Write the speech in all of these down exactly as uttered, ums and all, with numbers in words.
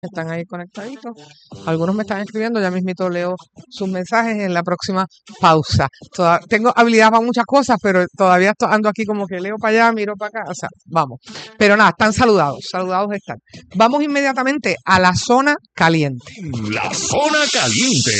Están ahí conectaditos. Algunos me están escribiendo, ya mismito leo sus mensajes en la próxima pausa. Toda, tengo habilidad para muchas cosas, pero todavía estoy, ando aquí como que leo para allá, miro para acá, o sea, vamos. Pero nada, están saludados, saludados están. Vamos inmediatamente a la zona caliente. La zona caliente.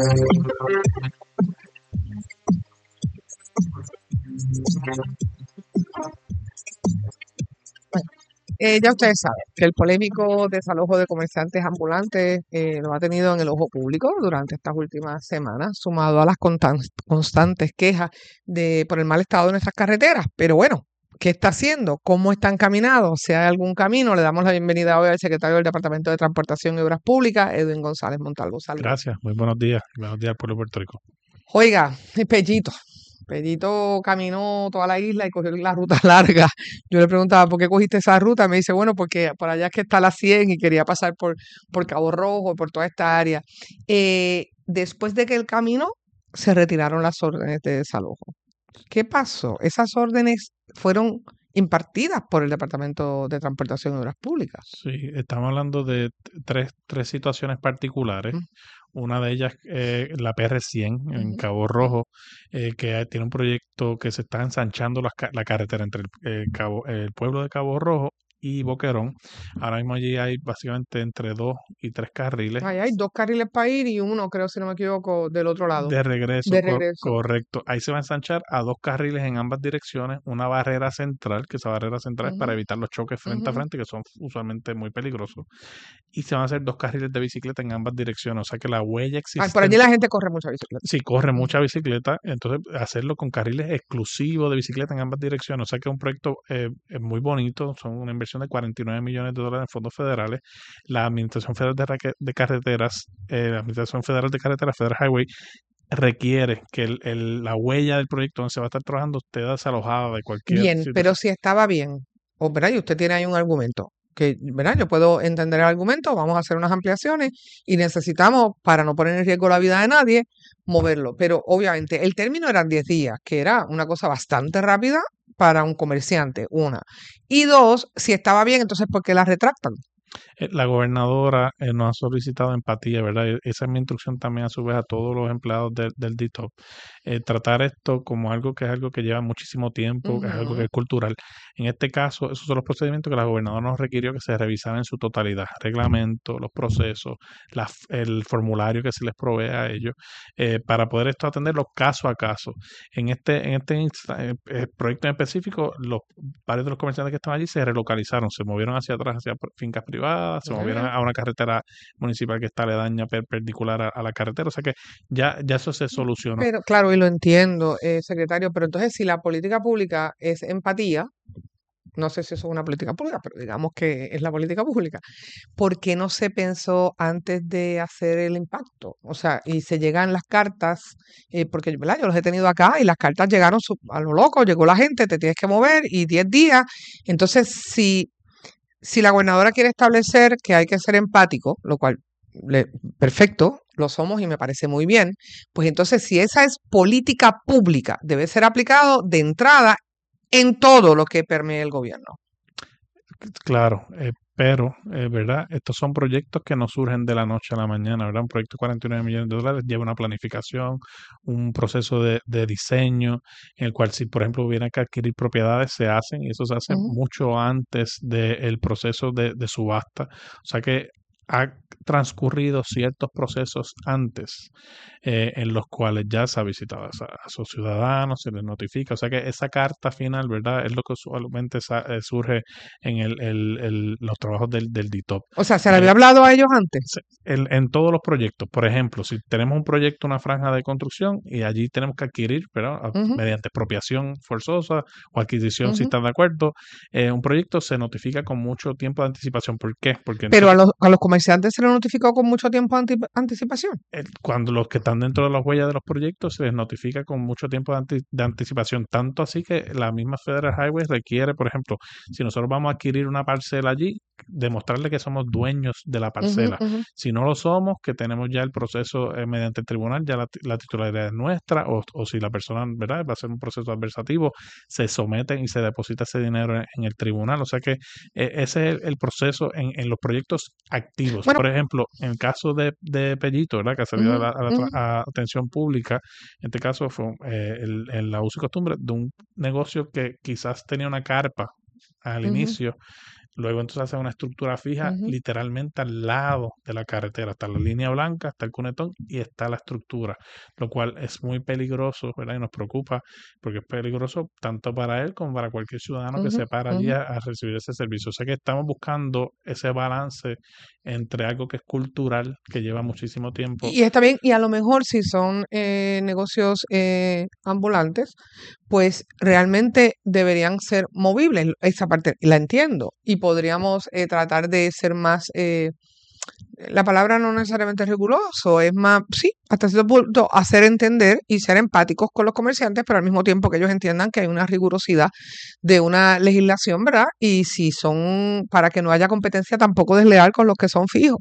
Eh, ya ustedes saben que el polémico desalojo de comerciantes ambulantes eh, lo ha tenido en el ojo público durante estas últimas semanas, sumado a las constan- constantes quejas de, por el mal estado de nuestras carreteras. Pero bueno, ¿qué está haciendo? ¿Cómo está encaminado? Si hay algún camino, le damos la bienvenida hoy al secretario del Departamento de Transportación y Obras Públicas, Edwin González Montalvo. Saludos. Gracias, muy buenos días. Buenos días al pueblo de Puerto Rico. Oiga, Pellito. Pellito caminó toda la isla y cogió la ruta larga. Yo le preguntaba, ¿por qué cogiste esa ruta? Me dice, bueno, porque por allá es que está la cien y quería pasar por, por Cabo Rojo, por toda esta área. Eh, después de que él caminó, se retiraron las órdenes de desalojo. ¿Qué pasó? Esas órdenes fueron impartidas por el Departamento de Transportación y Obras Públicas. Sí, estamos hablando de tres, tres situaciones particulares. Mm. Una de ellas, eh, la P R cien en Ujú. Cabo Rojo, eh, que tiene un proyecto que se está ensanchando las ca- la carretera entre el, eh, Cabo- el pueblo de Cabo Rojo y Boquerón. Ahora mismo allí hay básicamente entre dos y tres carriles. Ahí hay dos carriles para ir y uno, creo, si no me equivoco, del otro lado. De regreso, De cor- regreso. correcto. Ahí se va a ensanchar a dos carriles en ambas direcciones, una barrera central, que esa barrera central es para Ujú, evitar los choques frente a ujú. frente, que son usualmente muy peligrosos. Y se van a hacer dos carriles de bicicleta en ambas direcciones, o sea que la huella Ay, por allí existente, la gente corre mucha bicicleta. si corre Ujú. mucha bicicleta, entonces hacerlo con carriles exclusivos de bicicleta en ambas direcciones, o sea que es un proyecto eh, eh, muy bonito, son una inversión de cuarenta y nueve millones de dólares en fondos federales. La Administración Federal de, Raque- de Carreteras, eh, la Administración Federal de Carreteras, Federal Highway, requiere que el, el- la huella del proyecto donde se va a estar trabajando esté desalojada de cualquier Bien, pero situación. si estaba bien, o ¿verdad? Y usted tiene ahí un argumento, que, ¿verdad? Yo puedo entender el argumento, vamos a hacer unas ampliaciones y necesitamos, para no poner en riesgo la vida de nadie, moverlo. Pero obviamente el término eran diez días, que era una cosa bastante rápida para un comerciante, una. Y dos, si estaba bien, entonces ¿por qué la retractan? Eh, La gobernadora eh, nos ha solicitado empatía, ¿verdad? E- Esa es mi instrucción también a su vez a todos los empleados del, del D T O P. Eh, tratar esto como algo que es algo que lleva muchísimo tiempo, que es algo que Ujú. es cultural. En este caso, esos son los procedimientos que la gobernadora nos requirió que se revisaran en su totalidad. Reglamento, los procesos, la f- el formulario que se les provee a ellos, eh, para poder esto atenderlo caso a caso. En este, en este insta- eh, eh, proyecto en específico, los, varios de los comerciantes que estaban allí se relocalizaron, se movieron hacia atrás, hacia pr- fincas privadas, se Muy movieron bien. a una carretera municipal que está aledaña per- perpendicular a, a la carretera. O sea que ya, ya eso se solucionó. Pero claro, y lo entiendo, eh, secretario, pero entonces si la política pública es empatía, no sé si eso es una política pública, pero digamos que es la política pública, ¿por qué no se pensó antes de hacer el impacto? O sea, y se llegan las cartas, eh, porque ¿verdad? Yo los he tenido acá y las cartas llegaron su- a lo loco, llegó la gente, te tienes que mover y diez días. Entonces, si, si la gobernadora quiere establecer que hay que ser empático, lo cual, le- perfecto, lo somos y me parece muy bien, pues entonces si esa es política pública, debe ser aplicado de entrada en todo lo que permee el gobierno. Claro, eh, pero, eh, ¿verdad? Estos son proyectos que no surgen de la noche a la mañana, ¿verdad? Un proyecto de cuarenta y nueve millones de dólares lleva una planificación, un proceso de, de diseño, en el cual si, por ejemplo, hubiera que adquirir propiedades, se hacen, y eso se hace Ujú. mucho antes del proceso de, de subasta. O sea que ha transcurrido ciertos procesos antes, eh, en los cuales ya se ha visitado a, esa- a sus ciudadanos, se les notifica. O sea que esa carta final, ¿verdad? Es lo que usualmente sa- eh, surge en el, el- el- los trabajos del, del D T O P. O sea, ¿se le Eh, había hablado a ellos antes? se- en, en todos los proyectos, por ejemplo, si tenemos un proyecto, una franja de construcción, y allí tenemos que adquirir, ¿verdad? A- Ujú, mediante expropiación forzosa o adquisición si ujú. están de acuerdo, eh, un proyecto se notifica con mucho tiempo de anticipación. ¿Por qué? Porque Pero a entonces los, a los comerciantes se les notificó con mucho tiempo de anti- anticipación. el- cuando los que están dentro de las huellas de los proyectos se les notifica con mucho tiempo de, anti- de anticipación, tanto así que la misma Federal Highway requiere, por ejemplo, si nosotros vamos a adquirir una parcela allí, demostrarle que somos dueños de la Ujú, parcela. ujú. Si no lo somos, que tenemos ya el proceso eh, mediante el tribunal, ya la, ti- la titularidad es nuestra, o, o si la persona, ¿verdad?, va a ser un proceso adversativo, se someten y se deposita ese dinero en, en el tribunal. O sea que eh, ese es el, el proceso en, en los proyectos activos. Bueno, Por ejemplo, en el caso de, de Pellito, ¿verdad?, que ha salido a ujú, la, a la tra- ujú, a atención pública, en este caso fue eh, el, el la uso y costumbre de un negocio que quizás tenía una carpa al ujú, inicio. Luego entonces hace una estructura fija ujú. literalmente al lado de la carretera. Está la línea blanca, está el cunetón y está la estructura, lo cual es muy peligroso, ¿verdad? Y nos preocupa porque es peligroso tanto para él como para cualquier ciudadano que Ujú, se para allí ujú. a, a recibir ese servicio. O sea que estamos buscando ese balance entre algo que es cultural, que lleva muchísimo tiempo. Y está bien, y a lo mejor si son eh, negocios eh, ambulantes, pues realmente deberían ser movibles. Esa parte la entiendo. Y podríamos eh, tratar de ser más, eh, la palabra no necesariamente riguroso, es más, sí, hasta cierto punto hacer entender y ser empáticos con los comerciantes, pero al mismo tiempo que ellos entiendan que hay una rigurosidad de una legislación, ¿verdad? Y si son, para que no haya competencia tampoco desleal con los que son fijos.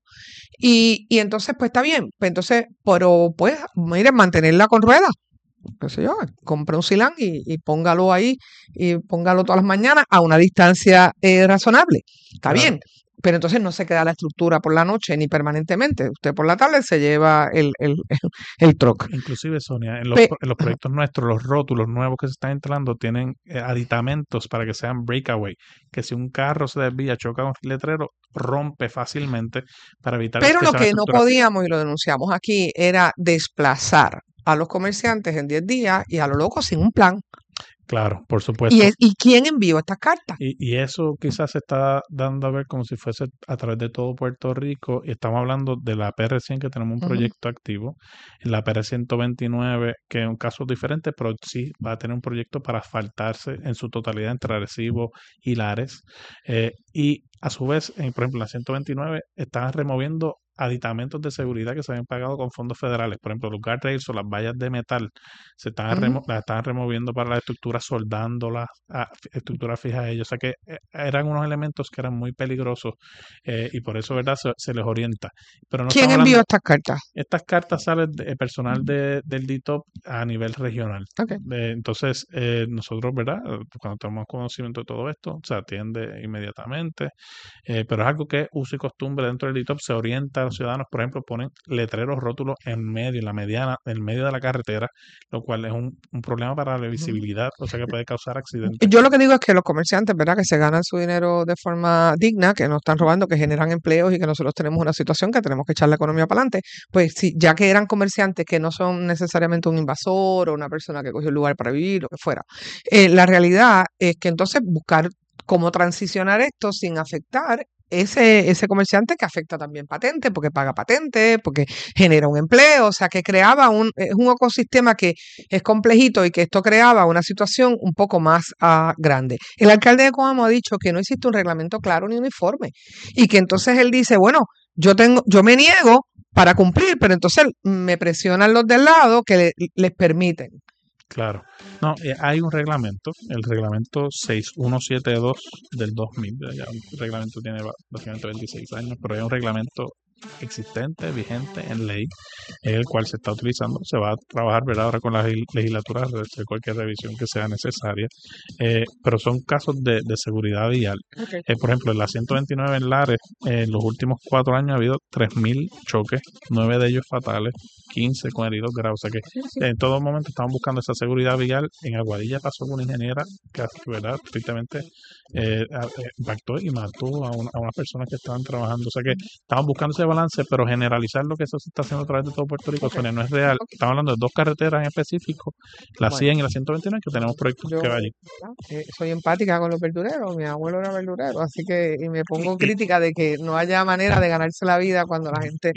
Y, y entonces, pues está bien. Pues entonces, pero pues, miren, mantenerla con ruedas. Qué sé yo, compre un silán y, y póngalo ahí y póngalo todas las mañanas a una distancia eh, razonable. Está Claro. bien. Pero entonces no se queda la estructura por la noche ni permanentemente. Usted por la tarde se lleva el, el, el, el truck. Inclusive, Sonia, en los, Pe- pro- en los ajá. proyectos nuestros, los rótulos nuevos que se están instalando tienen eh, aditamentos para que sean breakaway, que si un carro se desvía, choca con un letrero, rompe fácilmente para evitar Pero que lo sea una que no estructura fija. podíamos, y lo denunciamos aquí, era desplazar a los comerciantes en diez días y a lo loco sin un plan. Claro, por ¿Y, supuesto. es, ¿y quién envió estas cartas? Y, y eso quizás se está dando a ver como si fuese a través de todo Puerto Rico. Y estamos hablando de la P R cien, que tenemos un Ujú, proyecto activo. En la P R ciento veintinueve, que es un caso diferente, pero sí va a tener un proyecto para asfaltarse en su totalidad entre Arecibo y Lares. Eh, y a su vez, en, por ejemplo, en la ciento veintinueve están removiendo aditamentos de seguridad que se habían pagado con fondos federales. Por ejemplo, los guardrails o las vallas de metal se están ujú. remo- las están removiendo para la estructura, soldándolas a f- estructuras fijas a ellos. O sea que eh, eran unos elementos que eran muy peligrosos eh, y por eso, ¿verdad?, se, se les orienta. Pero no ¿Quién estamos envió hablando, estas cartas? estas cartas salen de personal de, del D I T O P a nivel regional. Ok. Eh, entonces, eh, nosotros, ¿verdad?, Eh, cuando tomamos conocimiento de todo esto, se atiende inmediatamente, eh, pero es algo que es uso y costumbre dentro del D I T O P. Se orienta a los ciudadanos, por ejemplo, ponen letreros, rótulos en medio, en la mediana, en medio de la carretera, lo cual es un, un problema para la Ujú. visibilidad, o sea que puede causar accidentes. Yo lo que digo es que los comerciantes, ¿verdad? Que se ganan su dinero de forma digna, que no están robando, que generan empleos y que nosotros tenemos una situación que tenemos que echar la economía para adelante, pues sí, ya que eran comerciantes que no son necesariamente un invasor o una persona que cogió el lugar para vivir, lo que fuera. Eh, la realidad es que entonces buscar cómo transicionar esto sin afectar ese, ese comerciante que afecta también patente, porque paga patente, porque genera un empleo, o sea, que creaba un, es un ecosistema que es complejito y que esto creaba una situación un poco más ah, grande. El alcalde de Coamo ha dicho que no existe un reglamento claro ni uniforme y que entonces él dice, bueno, yo tengo, yo me niego para cumplir, pero entonces me presionan los del lado que le- les permiten. Claro. No, eh, hay un reglamento, el reglamento seis mil ciento setenta y dos del dos mil, ya el reglamento tiene ba- básicamente veintiséis años, pero hay un reglamento existente, vigente, en ley, el cual se está utilizando. Se va a trabajar, ¿verdad?, ahora con la legis- legislatura, de hacer cualquier revisión que sea necesaria, eh, pero son casos de, de seguridad vial. Okay. Eh, por ejemplo, en la ciento veintinueve en Lares, eh, en los últimos cuatro años ha habido tres mil choques, nueve de ellos fatales, quince con heridos graves. O sea que Sí, sí. en todo momento estamos buscando esa seguridad vial. En Aguadilla pasó con una ingeniera que, ¿verdad?, tristemente eh, a- eh, impactó y mató a, una- a unas personas que estaban trabajando. O sea que estamos buscando ese balance, pero generalizar lo que eso se está haciendo a través de todo Puerto Rico, Ok, Sonia, no es real. ok. Estamos hablando de dos carreteras en específico, la Bueno, cien y la ciento veintinueve, que tenemos proyectos que yo va allí. ¿verdad? Eh, soy empática con los verdureros, mi abuelo era verdurero, así que y me Y, pongo y, crítica de que no haya manera de ganarse la vida cuando la gente y,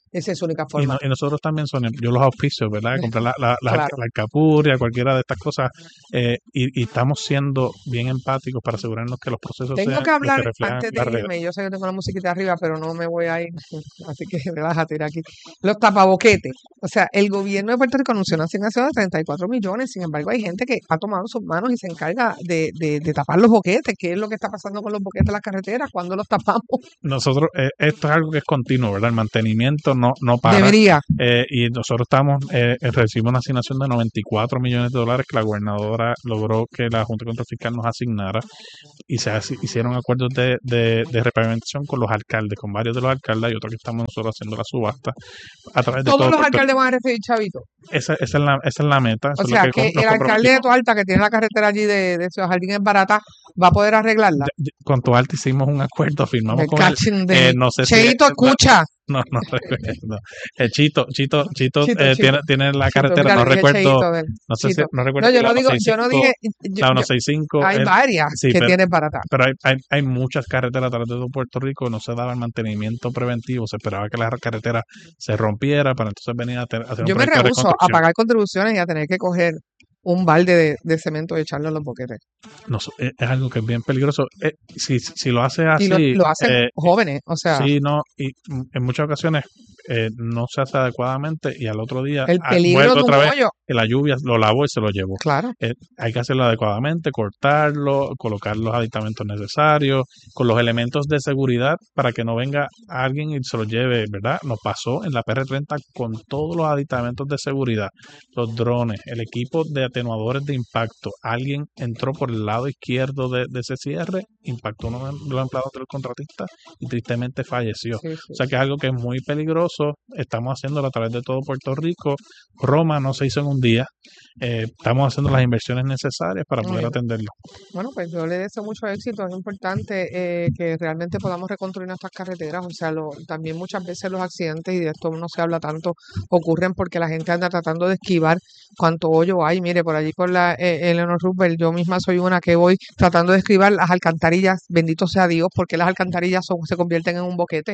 Esa es su única Y, forma. no- y nosotros también, Sonia, yo los auspicio, ¿verdad? De comprar la, la, la, Claro. la alcapurria, cualquiera de estas cosas, eh, y, y estamos siendo bien empáticos para asegurarnos que los procesos Tengo sean que los hablar que reflejan antes la de realidad. irme. Yo sé que tengo la musiquita arriba, pero no me voy a ir. Así que relájate ir aquí. Los tapaboquetes. O sea, el gobierno de Puerto Rico anunció una asignación de treinta y cuatro millones. Sin embargo, hay gente que ha tomado sus manos y se encarga de, de, de tapar los boquetes. ¿Qué es lo que está pasando con los boquetes de las carreteras? ¿Cuándo los tapamos? Nosotros, eh, esto es algo que es continuo, ¿verdad? El mantenimiento no, no para. Debería. Eh, y nosotros estamos, eh, recibimos una asignación de noventa y cuatro millones de dólares que la gobernadora logró que la Junta de Control Fiscal nos asignara, y se hace- hicieron acuerdos de, de, de repavimentación con los alcaldes, con varios de los alcaldes, y otros que estamos nosotros haciendo la subasta a través de Todos todo los Puerto alcaldes van a recibir chavitos. Rico. Esa, esa es la, esa es la meta, eso O es lo sea, que que con- nos el alcalde de comprometimos. Toalta que tiene la carretera allí de, de Ciudad Jardines Barata va a poder arreglarla. De- de- Con Toalta hicimos un acuerdo, firmamos Me con él. cachin Eh, de no sé si Cheito, escucha. no, no recuerdo. Eh, Chito, Chito, Chito, Chito, eh, Chito, tiene, tiene la Chito, carretera, mira, no le dije recuerdo, Cheito del no sé si, Chito. no recuerdo No, yo si la no digo, yo no dije, yo- la yo- ciento sesenta y cinco, hay el- varias sí, que pero, tienen Barata. pero hay, hay, hay muchas carreteras a través de todo Puerto Rico, no se daba el mantenimiento preventivo, se esperaba que la carretera se rompiera para entonces venir a, te- a hacer Yo un me proyecto de rehúso a reconstrucción. pagar contribuciones y a tener que coger un balde de, de cemento y echarlo en los boquetes. No, so- es, es algo que es bien peligroso. Eh, si, si lo hace así, Y lo, lo hacen eh, jóvenes, o sea, sí, no, y mm, en muchas ocasiones eh, no se hace adecuadamente y al otro día el ah, peligro vuelve de un otra vez hoyo, que la lluvia lo lavó y se lo llevó. claro. Eh, hay que hacerlo adecuadamente, cortarlo, colocar los aditamentos necesarios, con los elementos de seguridad para que no venga alguien y se lo lleve, ¿verdad? Nos pasó en la P R treinta con todos los aditamentos de seguridad, los drones, el equipo de atenuadores de impacto. Alguien entró por el lado izquierdo de, de ese cierre, impactó a uno de los empleados del contratista y tristemente falleció. Sí, O sí. sea que es algo que es muy peligroso. Estamos haciéndolo a través de todo Puerto Rico. Roma no se hizo en un día. Eh, estamos haciendo las inversiones necesarias para Muy poder bien. atenderlo. Bueno, pues yo le deseo mucho éxito. Es importante eh, que realmente podamos reconstruir nuestras carreteras. O sea, lo- también muchas veces los accidentes, y de esto no se habla tanto, ocurren porque la gente anda tratando de esquivar cuanto hoyo hay. Mire, por allí por la eh, Eleanor Roosevelt, yo misma soy una que voy tratando de esquivar las alcantarillas. Bendito sea Dios, porque las alcantarillas son, se convierten en un boquete.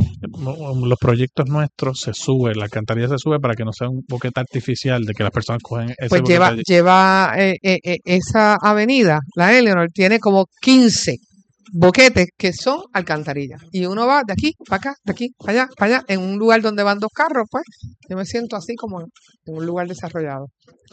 Los proyectos nuestros se sube, la alcantarilla se sube para que no sea un boquete artificial de que las personas cogen ese Pues boquete lleva, allí. lleva eh, eh, eh, esa avenida, la Eleanor, tiene como quince boquetes que son alcantarillas. Y uno va de aquí para acá, de aquí para allá, para allá, en un lugar donde van dos carros, pues yo me siento así como en un lugar desarrollado.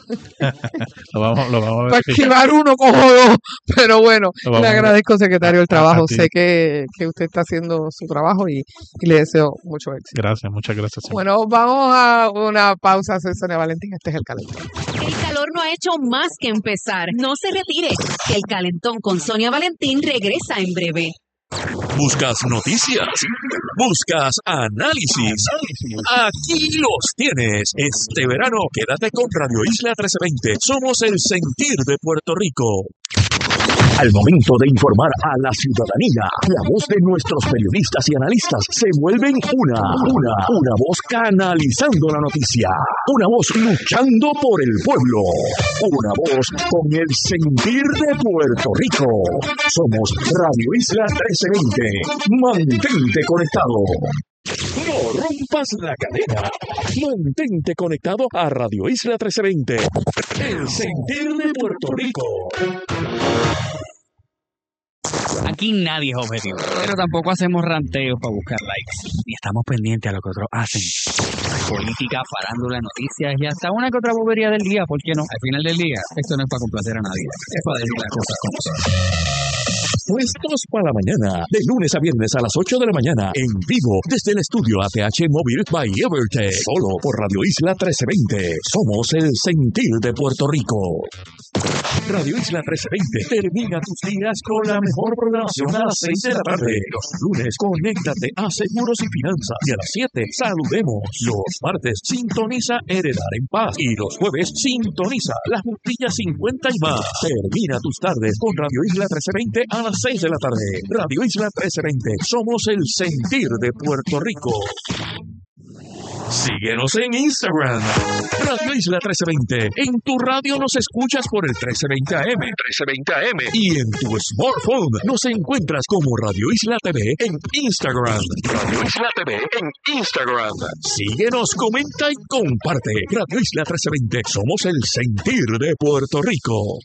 Lo vamos, lo vamos a Para verificar. esquivar uno cojo dos, pero bueno, Lo vamos le a ver. agradezco, secretario, el A- a- a trabajo. ti. Sé que, que usted está haciendo su trabajo y, y le deseo mucho éxito. Gracias, muchas gracias. Siempre. Bueno, vamos a una pausa. Soy Sonia Valentín, este es El Calentón. El calor no ha hecho más que empezar. No se retire. El calentón con Sonia Valentín regresa en breve. Buscas noticias, buscas análisis. Aquí los tienes. Este verano quédate con Radio Isla trece veinte. Somos el sentir de Puerto Rico. Al momento de informar a la ciudadanía, la voz de nuestros periodistas y analistas se vuelven una, una, una voz canalizando la noticia, una voz luchando por el pueblo, una voz con el sentir de Puerto Rico. Somos Radio Isla trece veinte. Mantente conectado. No rompas la cadena. Mantente conectado a Radio Isla trece veinte. El sentir de Puerto Rico. Aquí nadie es objetivo, pero tampoco hacemos ranteos para buscar likes, ni estamos pendientes a lo que otros hacen. Política, farándula, noticias y hasta una que otra bobería del día, ¿por qué no? Al final del día, esto no es para complacer a nadie, es para decir las cosas como son. Puestos para la mañana, de lunes a viernes a las ocho de la mañana, en vivo, desde el estudio A T H Móvil by Evertech, solo por Radio Isla trece veinte. Somos el sentir de Puerto Rico. Radio Isla trece veinte termina tus días con la mejor programación a las seis de la tarde. Los lunes, conéctate a Seguros y Finanzas. Y a las siete, saludemos. Los martes, sintoniza Heredar en Paz. Y los jueves, sintoniza La Justicia cincuenta y más. Termina tus tardes con Radio Isla trece veinte a las seis de la tarde. Radio Isla trece veinte. Somos el sentir de Puerto Rico. Síguenos en Instagram, Radio Isla trece veinte. En tu radio nos escuchas por el trece veinte A M, trece veinte A M. Y en tu smartphone nos encuentras como Radio Isla T V en Instagram. Radio Isla T V en Instagram. Síguenos, comenta y comparte. Radio Isla trece veinte. Somos el sentir de Puerto Rico.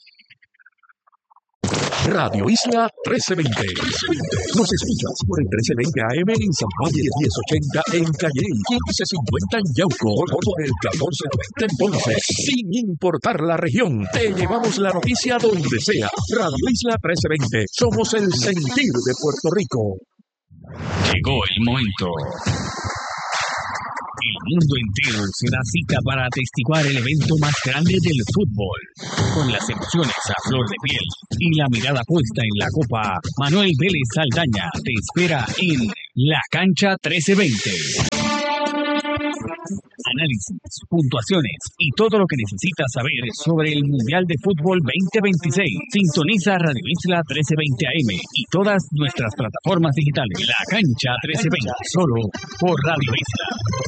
Radio Isla trece veinte. Nos escuchas por el trece veinte A M en San Juan, diez ochenta en Calle, quince cincuenta en Yauco, por el catorce noventa en Ponce. Sin importar la región, te llevamos la noticia donde sea. Radio Isla trece veinte. Somos el sentir de Puerto Rico. Llegó el momento. El mundo entero se da cita para atestiguar el evento más grande del fútbol. Con las emociones a flor de piel y la mirada puesta en la copa, Manuel Vélez Saldaña te espera en La Cancha trece veinte. Análisis, puntuaciones y todo lo que necesitas saber sobre el Mundial de Fútbol veinte veintiséis. Sintoniza Radio Isla trece veinte A M y todas nuestras plataformas digitales. La Cancha trece veinte, solo por Radio Isla.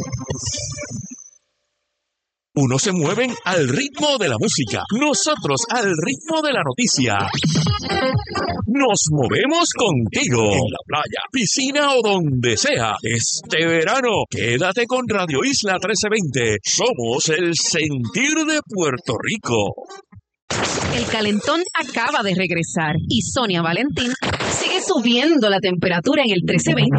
Unos se mueven al ritmo de la música, nosotros al ritmo de la noticia. Nos movemos contigo en la playa, piscina o donde sea. Este verano, quédate con Radio Isla trece veinte. Somos el sentir de Puerto Rico. El calentón acaba de regresar y Sonia Valentín sigue subiendo la temperatura en el trece veinte.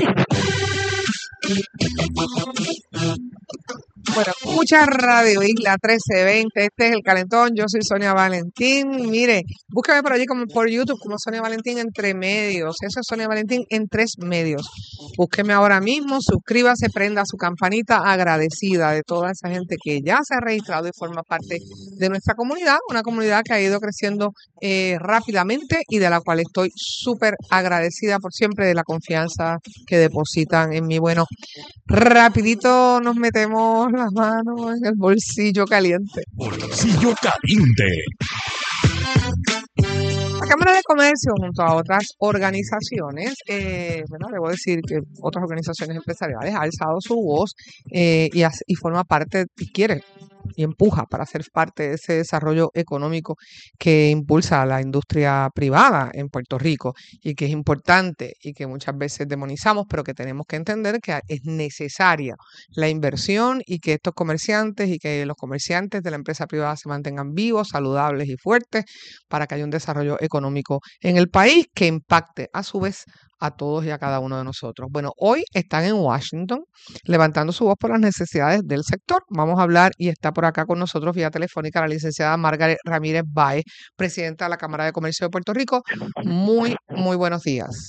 Bueno, escucha Radio Isla trece veinte, este es el calentón, yo soy Sonia Valentín, mire, búscame por allí como por YouTube como Sonia Valentín entre medios, eso es Sonia Valentín en tres medios, búsqueme ahora mismo, suscríbase, prenda su campanita, agradecida de toda esa gente que ya se ha registrado y forma parte de nuestra comunidad, una comunidad que ha ido creciendo eh, rápidamente y de la cual estoy súper agradecida por siempre de la confianza que depositan en mí. Bueno, rapidito nos metemos las manos en el bolsillo caliente. Bolsillo caliente. La Cámara de Comercio, junto a otras organizaciones, eh, bueno, debo decir que otras organizaciones empresariales ha alzado su voz eh, y, y forma parte, y quiere, y empuja para ser parte de ese desarrollo económico que impulsa a la industria privada en Puerto Rico y que es importante y que muchas veces demonizamos, pero que tenemos que entender que es necesaria la inversión y que estos comerciantes y que los comerciantes de la empresa privada se mantengan vivos, saludables y fuertes para que haya un desarrollo económico en el país que impacte a su vez a todos y a cada uno de nosotros. Bueno, hoy están en Washington levantando su voz por las necesidades del sector. Vamos a hablar y está por acá con nosotros vía telefónica la licenciada Margaret Ramírez Báez, presidenta de la Cámara de Comercio de Puerto Rico. Muy, muy buenos días.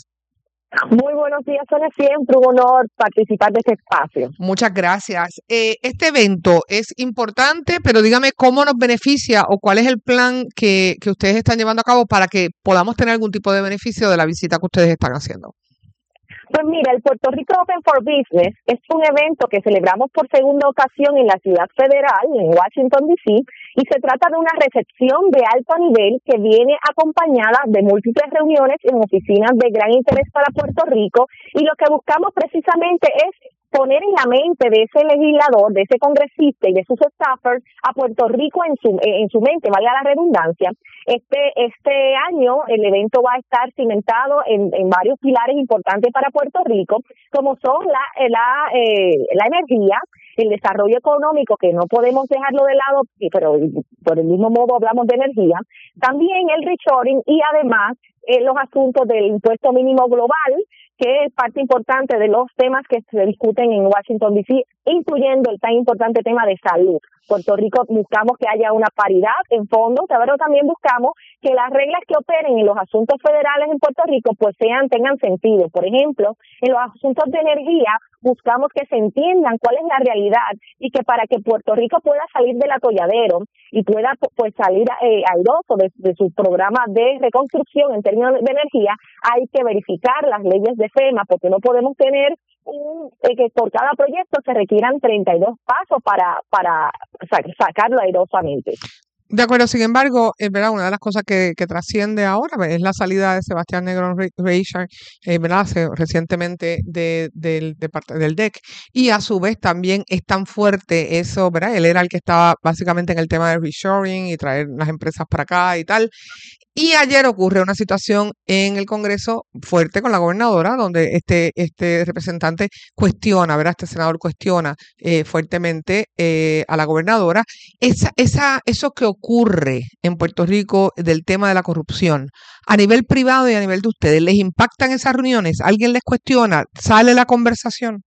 Muy buenos días, Sonia. Siempre un honor participar de este espacio. Muchas gracias. Eh, este evento es importante, pero dígame cómo nos beneficia o cuál es el plan que, que ustedes están llevando a cabo para que podamos tener algún tipo de beneficio de la visita que ustedes están haciendo. Pues mira, el Puerto Rico Open for Business es un evento que celebramos por segunda ocasión en la Ciudad Federal, en Washington, D C, y se trata de una recepción de alto nivel que viene acompañada de múltiples reuniones en oficinas de gran interés para Puerto Rico, y lo que buscamos precisamente es poner en la mente de ese legislador, de ese congresista y de sus staffers a Puerto Rico en su en su mente, valga la redundancia. Este este año el evento va a estar cimentado en, en varios pilares importantes para Puerto Rico, como son la la eh, la energía, el desarrollo económico, que no podemos dejarlo de lado, pero por el mismo modo hablamos de energía, también el reshoring y además eh, los asuntos del impuesto mínimo global, que es parte importante de los temas que se discuten en Washington, D C, incluyendo el tan importante tema de salud. Puerto Rico buscamos que haya una paridad en fondos, pero también buscamos que las reglas que operen en los asuntos federales en Puerto Rico pues sean tengan sentido. Por ejemplo, en los asuntos de energía buscamos que se entiendan cuál es la realidad y que para que Puerto Rico pueda salir del atolladero y pueda pues salir eh, airoso de, de su programa de reconstrucción en términos de energía, hay que verificar las leyes de FEMA, porque no podemos tener un, eh, que por cada proyecto se requieran treinta y dos pasos para para sacarlo airosamente. De acuerdo, sin embargo, es verdad, una de las cosas que, que trasciende ahora es la salida de Sebastián Negrón Reichard, eh, ¿verdad? Hace- recientemente de, del, de parte del D E C, y a su vez también es tan fuerte eso, ¿verdad? Él era el que estaba básicamente en el tema del reshoring y traer las empresas para acá y tal. Y ayer ocurre una situación en el Congreso fuerte con la gobernadora, donde este, este representante cuestiona, ¿verdad? Este senador cuestiona eh, fuertemente eh, a la gobernadora. Esa, esa, eso que ocurre en Puerto Rico del tema de la corrupción, a nivel privado y a nivel de ustedes, ¿les impactan esas reuniones? ¿Alguien les cuestiona? ¿Sale la conversación?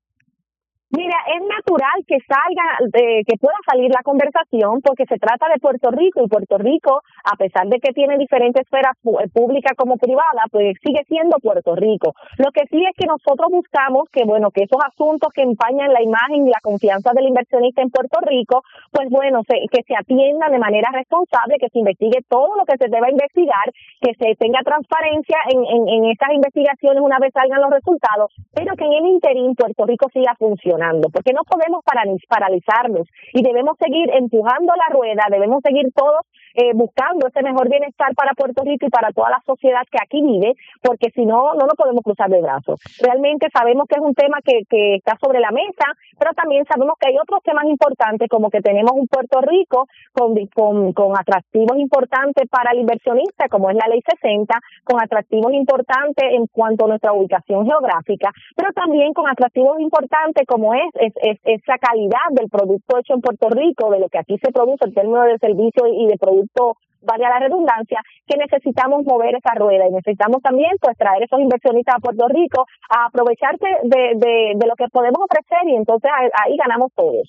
Mira, es natural que salga, eh, que pueda salir la conversación porque se trata de Puerto Rico y Puerto Rico, a pesar de que tiene diferentes esferas públicas como privada, pues sigue siendo Puerto Rico. Lo que sí es que nosotros buscamos que, bueno, que esos asuntos que empañan la imagen y la confianza del inversionista en Puerto Rico, pues bueno, se, que se atiendan de manera responsable, que se investigue todo lo que se deba investigar, que se tenga transparencia en, en, en esas investigaciones una vez salgan los resultados, pero que en el interín Puerto Rico siga funcionando. Porque no podemos paralizarnos y debemos seguir empujando la rueda, debemos seguir todos eh, buscando ese mejor bienestar para Puerto Rico y para toda la sociedad que aquí vive, porque si no, no nos podemos cruzar de brazos. Realmente sabemos que es un tema que, que está sobre la mesa, pero también sabemos que hay otros temas importantes, como que tenemos un Puerto Rico con, con, con atractivos importantes para el inversionista, como es la Ley sesenta, con atractivos importantes en cuanto a nuestra ubicación geográfica, pero también con atractivos importantes como es, es, es esa calidad del producto hecho en Puerto Rico, de lo que aquí se produce en términos de servicio y de producto, valga la redundancia, que necesitamos mover esa rueda y necesitamos también pues traer esos inversionistas a Puerto Rico a aprovecharse de, de, de lo que podemos ofrecer y entonces ahí ganamos todos.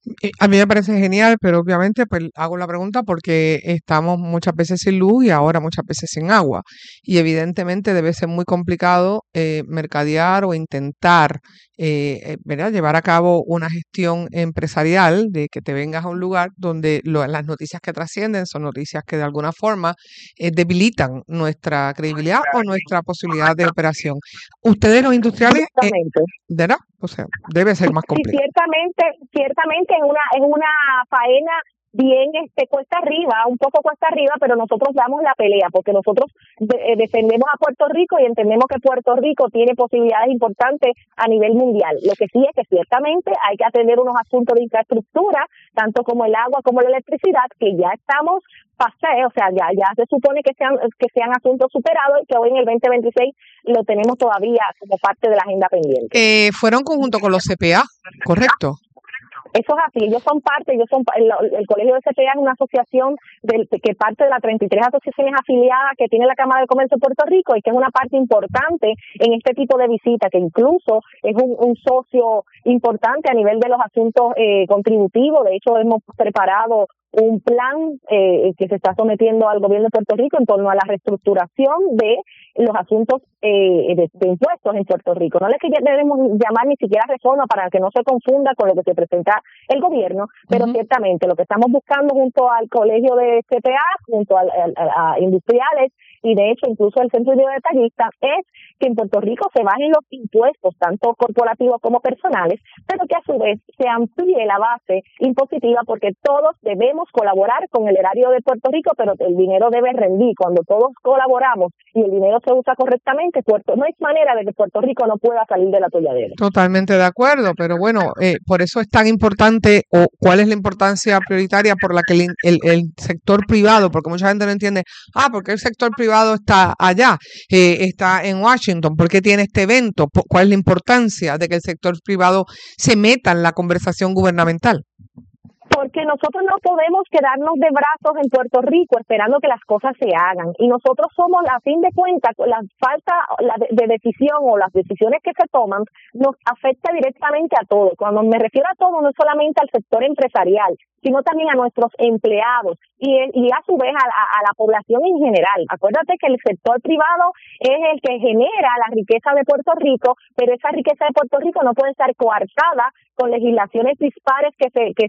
A mí me parece genial, pero obviamente pues hago la pregunta porque estamos muchas veces sin luz y ahora muchas veces sin agua. Y evidentemente debe ser muy complicado eh, mercadear o intentar eh, ¿verdad? llevar a cabo una gestión empresarial de que te vengas a un lugar donde lo, las noticias que trascienden son noticias que de alguna forma eh, debilitan nuestra credibilidad o nuestra posibilidad de operación. Ustedes los industriales, eh, ¿verdad? O sea, debe ser más complicado. Sí, ciertamente, ciertamente en una, en una faena bien este cuesta arriba, un poco cuesta arriba, pero nosotros damos la pelea porque nosotros de, eh, defendemos a Puerto Rico y entendemos que Puerto Rico tiene posibilidades importantes a nivel mundial. Lo que sí es que ciertamente hay que atender unos asuntos de infraestructura, tanto como el agua como la electricidad, que ya estamos pasé, o sea, ya ya se supone que sean que sean asuntos superados y que hoy en el veinte veintiséis lo tenemos todavía como parte de la agenda pendiente. Eh, fueron conjunto con los C P A, ¿correcto? Eso es así, ellos son parte, ellos son el, el Colegio de C P A es una asociación del, que parte de las treinta y tres asociaciones afiliadas que tiene la Cámara de Comercio de Puerto Rico y que es una parte importante en este tipo de visita, que incluso es un, un socio importante a nivel de los asuntos eh, contributivos. De hecho, hemos preparado un plan eh, que se está sometiendo al gobierno de Puerto Rico en torno a la reestructuración de los asuntos eh, de, de impuestos en Puerto Rico. No le debemos llamar ni siquiera reforma para que no se confunda con lo que se presenta el gobierno, pero uh-huh. ciertamente lo que estamos buscando junto al Colegio de C P A, junto a, a, a industriales y de hecho incluso el Centro de Detallistas, es que en Puerto Rico se bajen los impuestos, tanto corporativos como personales, pero que a su vez se amplíe la base impositiva porque todos debemos colaborar con el erario de Puerto Rico, pero el dinero debe rendir. Cuando todos colaboramos y el dinero se usa correctamente, Puerto, no hay manera de que Puerto Rico no pueda salir del atolladero. Totalmente de acuerdo, pero bueno, eh, por eso es tan importante, o cuál es la importancia prioritaria por la que el, el, el sector privado, porque mucha gente no entiende, ah, porque el sector privado está allá, eh, está en Washington, ¿por qué tiene este evento? ¿Cuál es la importancia de que el sector privado se meta en la conversación gubernamental? Porque nosotros no podemos quedarnos de brazos en Puerto Rico esperando que las cosas se hagan. Y nosotros somos, a fin de cuentas, la falta la de, de decisión o las decisiones que se toman nos afecta directamente a todos. Cuando me refiero a todo, no solamente al sector empresarial, sino también a nuestros empleados y, y a su vez a, a, a la población en general. Acuérdate que el sector privado es el que genera la riqueza de Puerto Rico, pero esa riqueza de Puerto Rico no puede estar coartada con legislaciones dispares que se que se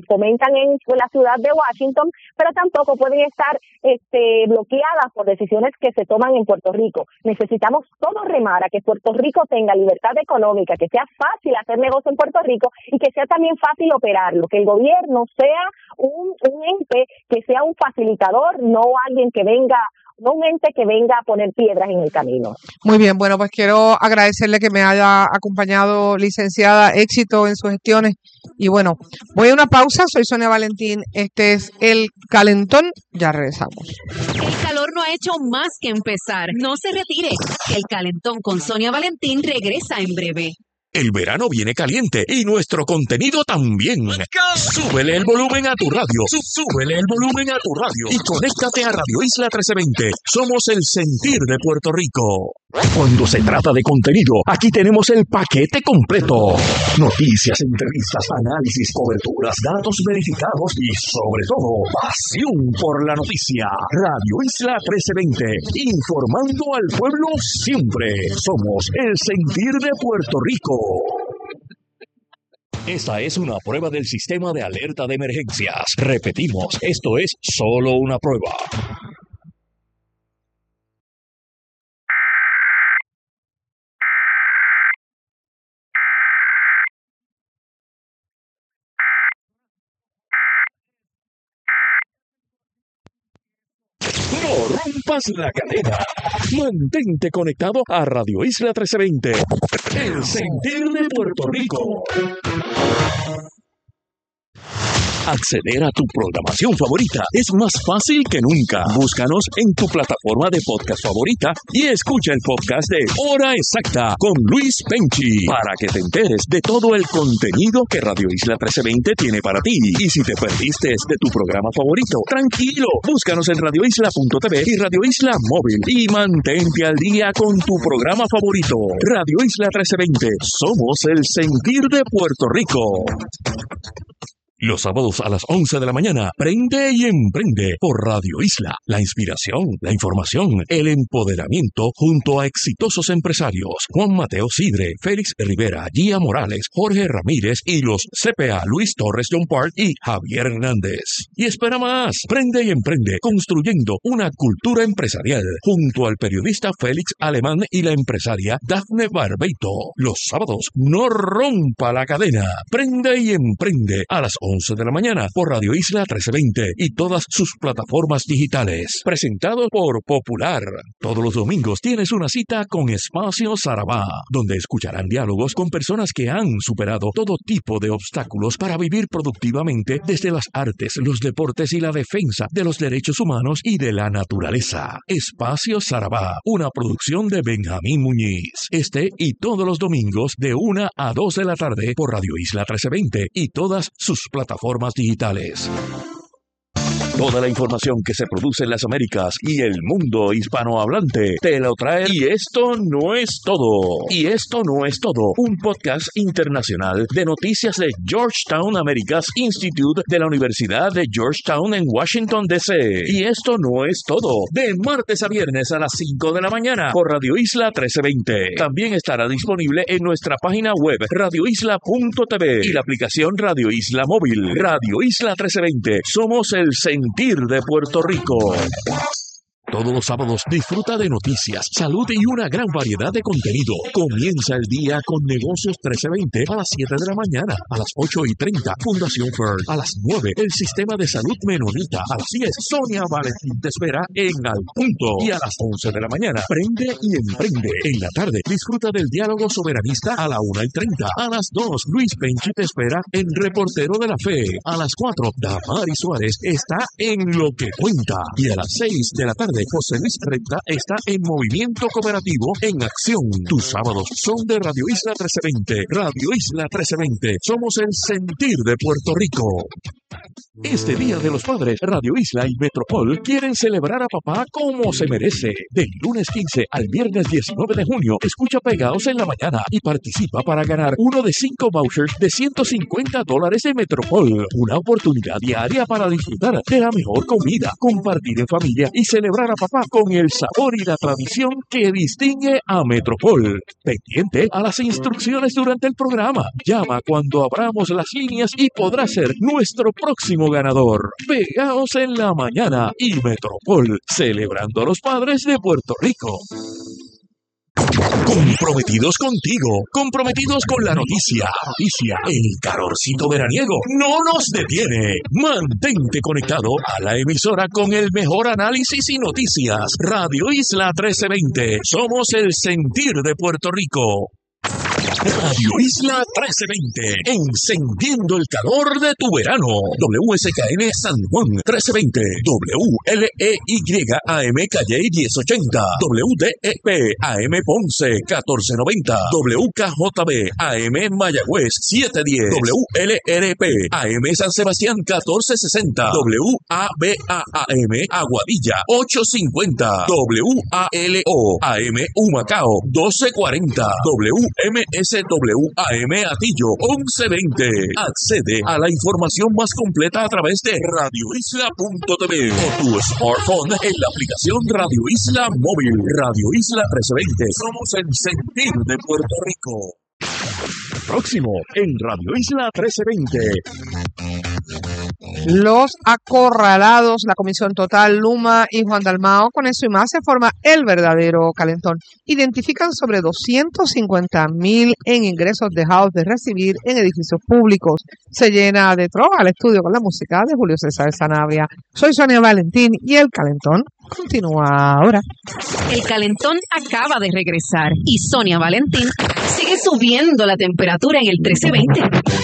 fomentan en la ciudad de Washington, pero tampoco pueden estar este, bloqueadas por decisiones que se toman en Puerto Rico. Necesitamos todos remar a que Puerto Rico tenga libertad económica, que sea fácil hacer negocio en Puerto Rico y que sea también fácil operarlo, que el gobierno sea un, un ente que sea un facilitador, no alguien que venga no un ente que venga a poner piedras en el camino. Muy bien, bueno, pues quiero agradecerle que me haya acompañado, licenciada, éxito en sus gestiones. Y bueno, voy a una pausa, soy Sonia Valentín, este es El Calentón, ya regresamos. El calor no ha hecho más que empezar, no se retire, El Calentón con Sonia Valentín regresa en breve. El verano viene caliente y nuestro contenido también. Súbele el volumen a tu radio. Súbele el volumen a tu radio. Y conéctate a Radio Isla trece veinte. Somos el sentir de Puerto Rico. Cuando se trata de contenido, aquí tenemos el paquete completo. Noticias, entrevistas, análisis, coberturas, datos verificados y, sobre todo, pasión por la noticia. Radio Isla trece veinte. Informando al pueblo siempre. Somos el sentir de Puerto Rico. Esta es una prueba del sistema de alerta de emergencias. Repetimos, esto es solo una prueba. No rompas la cadena. Mantente conectado a Radio Isla trece veinte. El sentir de Puerto Rico. Acceder a tu programación favorita es más fácil que nunca. Búscanos en tu plataforma de podcast favorita y escucha el podcast de Hora Exacta con Luis Penchi para que te enteres de todo el contenido que Radio Isla trece veinte tiene para ti. Y si te perdiste de tu programa favorito, tranquilo, búscanos en radio isla punto t v y Radio Isla Móvil y mantente al día con tu programa favorito. Radio Isla trece veinte, somos el sentir de Puerto Rico. Los sábados a las once de la mañana, prende y emprende por Radio Isla. La inspiración, la información, el empoderamiento junto a exitosos empresarios. Juan Mateo Sidre, Félix Rivera, Gia Morales, Jorge Ramírez y los C P A Luis Torres John Park y Javier Hernández. Y espera más, prende y emprende construyendo una cultura empresarial junto al periodista Félix Alemán y la empresaria Dafne Barbeito. Los sábados, no rompa la cadena. Prende y emprende a las once de la mañana por Radio Isla trece veinte y todas sus plataformas digitales. Presentado por Popular. Todos los domingos tienes una cita con Espacio Sarabá, donde escucharán diálogos con personas que han superado todo tipo de obstáculos para vivir productivamente desde las artes, los deportes y la defensa de los derechos humanos y de la naturaleza. Espacio Sarabá, una producción de Benjamín Muñiz. Este y todos los domingos de una a dos de la tarde por Radio Isla trece veinte y todas sus plataformas digitales. Toda la información que se produce en las Américas y el mundo hispanohablante te lo trae. Y esto no es todo. Y esto no es todo. Un podcast internacional de noticias de Georgetown Americas Institute de la Universidad de Georgetown en Washington, D C Y esto no es todo. De martes a viernes a las cinco de la mañana por Radio Isla trece veinte. También estará disponible en nuestra página web radio isla punto t v y la aplicación Radio Isla Móvil. Radio Isla trece veinte. Somos el sentir de Puerto Rico. Todos los sábados disfruta de noticias, salud y una gran variedad de contenido. Comienza el día con Negocios trece veinte a las siete de la mañana, a las ocho y treinta, Fundación Fern, a las nueve, el Sistema de Salud Menonita, a las diez, Sonia Valentín te espera en Al Punto, y a las once de la mañana, Prende y Emprende. En la tarde, disfruta del diálogo soberanista a la una y treinta, a las dos, Luis Penchi te espera en Reportero de la Fe, a las cuatro, Damari Suárez está en Lo que Cuenta, y a las seis de la tarde, José Luis Recta está en Movimiento Cooperativo en Acción. Tus sábados son de Radio Isla trece veinte. Radio Isla trece veinte. Somos el sentir de Puerto Rico. Este Día de los Padres, Radio Isla y Metropol quieren celebrar a papá como se merece. Del lunes quince al viernes diecinueve de junio, escucha Pegados en la Mañana y participa para ganar uno de cinco vouchers de ciento cincuenta dólares de Metropol. Una oportunidad diaria para disfrutar de la mejor comida, compartir en familia y celebrar a papá con el sabor y la tradición que distingue a Metropol. Pendiente a las instrucciones durante el programa. Llama cuando abramos las líneas y podrás ser nuestro próximo ganador. Pegaos en la Mañana y Metropol, celebrando a los padres de Puerto Rico. Comprometidos contigo, comprometidos con la noticia, noticia, el calorcito veraniego no nos detiene. Mantente conectado a la emisora con el mejor análisis y noticias. Radio Isla trece veinte, somos el sentir de Puerto Rico. Radio Isla trece veinte, encendiendo el calor de tu verano. W S K N San Juan trece veinte, W L E Y A M Calle diez ochenta, W D E P A M Ponce catorce noventa, W K J B A M Mayagüez setecientos diez, W L R P A M San Sebastián catorce sesenta, W A B A A M Aguadilla ochocientos cincuenta, W A L O A M Humacao doce cuarenta, W M S W A M Atillo once veinte. Accede a la información más completa a través de radio isla punto t v o tu smartphone en la aplicación Radio Isla Móvil. Radio Isla trece veinte. Somos el sentir de Puerto Rico. Próximo en Radio Isla trece veinte. Los acorralados, la Comisión Total, Luma y Juan Dalmao, con eso y más se forma el verdadero calentón. Identifican sobre doscientos cincuenta mil en ingresos dejados de recibir en edificios públicos. Se llena de trova al estudio con la música de Julio César Sanabria. Soy Sonia Valentín y el calentón continúa ahora. El calentón acaba de regresar y Sonia Valentín sigue subiendo la temperatura en el trece veinte.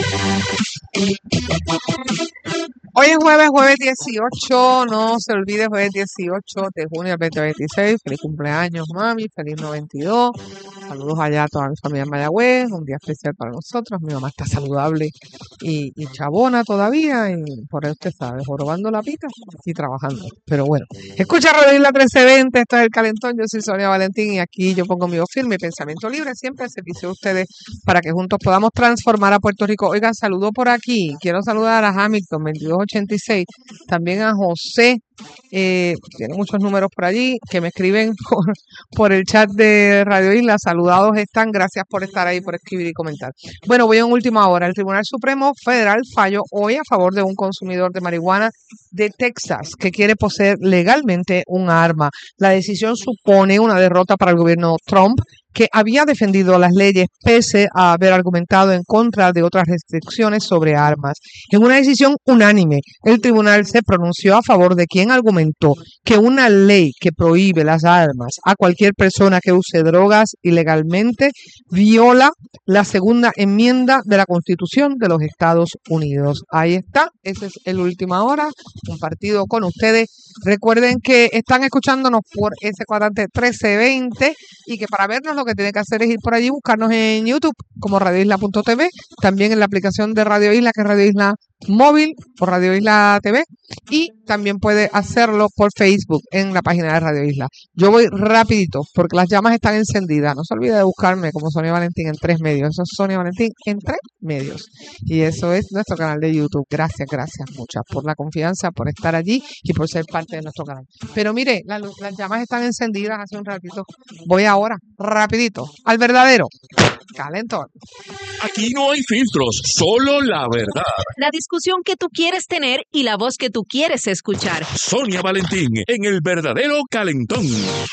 Hoy es jueves, jueves dieciocho, no se olvide, jueves dieciocho de junio del veinte veintiséis. Feliz cumpleaños, mami, feliz noventa y dos. Saludos allá a toda mi familia en Mayagüez, un día especial para nosotros. Mi mamá está saludable y, y chabona todavía, y por eso usted sabe, jorobando la pita y trabajando. Pero bueno, escucha Radio Isla trece veinte, esto es El Calentón, yo soy Sonia Valentín y aquí yo pongo mi voz firme y pensamiento libre, siempre al servicio de ustedes para que juntos podamos transformar a Puerto Rico. Oigan, saludo por aquí, quiero saludar a Hamilton veintidós ochenta y seis, también a José, eh, tiene muchos números por allí, que me escriben por, por el chat de Radio Isla. Saludados están, gracias por estar ahí, por escribir y comentar. Bueno, voy en última hora. El Tribunal Supremo Federal falló hoy a favor de un consumidor de marihuana de Texas que quiere poseer legalmente un arma. La decisión supone una derrota para el gobierno Trump, que había defendido las leyes pese a haber argumentado en contra de otras restricciones sobre armas. En una decisión unánime, el tribunal se pronunció a favor de quien argumentó que una ley que prohíbe las armas a cualquier persona que use drogas ilegalmente viola la segunda enmienda de la Constitución de los Estados Unidos. Ahí está, ese es el Última Hora, compartido con ustedes. Recuerden que están escuchándonos por ese cuadrante trece veinte y que para vernos lo que tienen que hacer es ir por allí, buscarnos en YouTube como radio isla punto t v, también en la aplicación de Radio Isla, que es Radio Isla Móvil, por Radio Isla T V, y también puede hacerlo por Facebook en la página de Radio Isla. Yo voy rapidito porque las llamas están encendidas. No se olvide de buscarme como Sonia Valentín en tres medios. Eso es Sonia Valentín en tres medios. Y eso es nuestro canal de YouTube. Gracias, gracias muchas por la confianza, por estar allí y por ser parte de nuestro canal. Pero mire, la, las llamas están encendidas hace un ratito. Voy ahora, rapidito, al verdadero calentón. Aquí no hay filtros, solo la verdad. La discusión que tú quieres tener y la voz que tú quieres escuchar. Sonia Valentín en el verdadero calentón.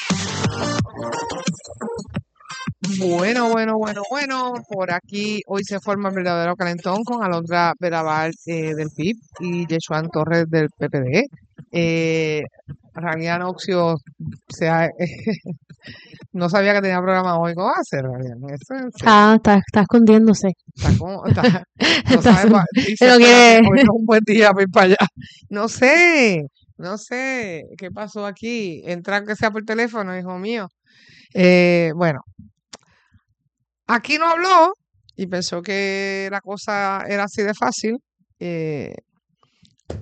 Bueno, bueno, bueno, bueno. Por aquí hoy se forma el verdadero calentón con Alondra Beraval eh, del P I B y Yeshuan Torres del P P D. Eh, Ranian Oxio se ha, eh, no sabía que tenía programa hoy. ¿Cómo va a ser, Ranian? Eso es- Ah, está, está escondiéndose. Está como, está, no Está- sabe, pa- dice, pero espérate, que hoy no es un buen día para ir para allá. No sé, no sé qué pasó aquí. Entra que sea por teléfono, hijo mío. Eh, bueno, aquí no habló y pensó que la cosa era así de fácil. Eh,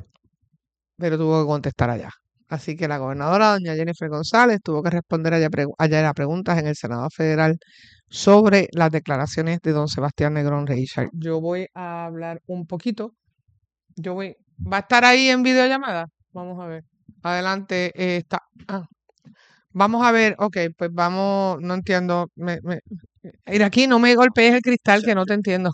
pero tuvo que contestar allá. Así que la gobernadora, doña Jennifer González, tuvo que responder allá, pregu- allá a preguntas en el Senado Federal sobre las declaraciones de don Sebastián Negrón Richard. Yo voy a hablar un poquito. Yo voy. ¿Va a estar ahí en videollamada? Vamos a ver. Adelante. eh, está. Ah, vamos a ver. Ok, pues vamos. No entiendo. Me, me, ir aquí, no me golpees el cristal que no te entiendo.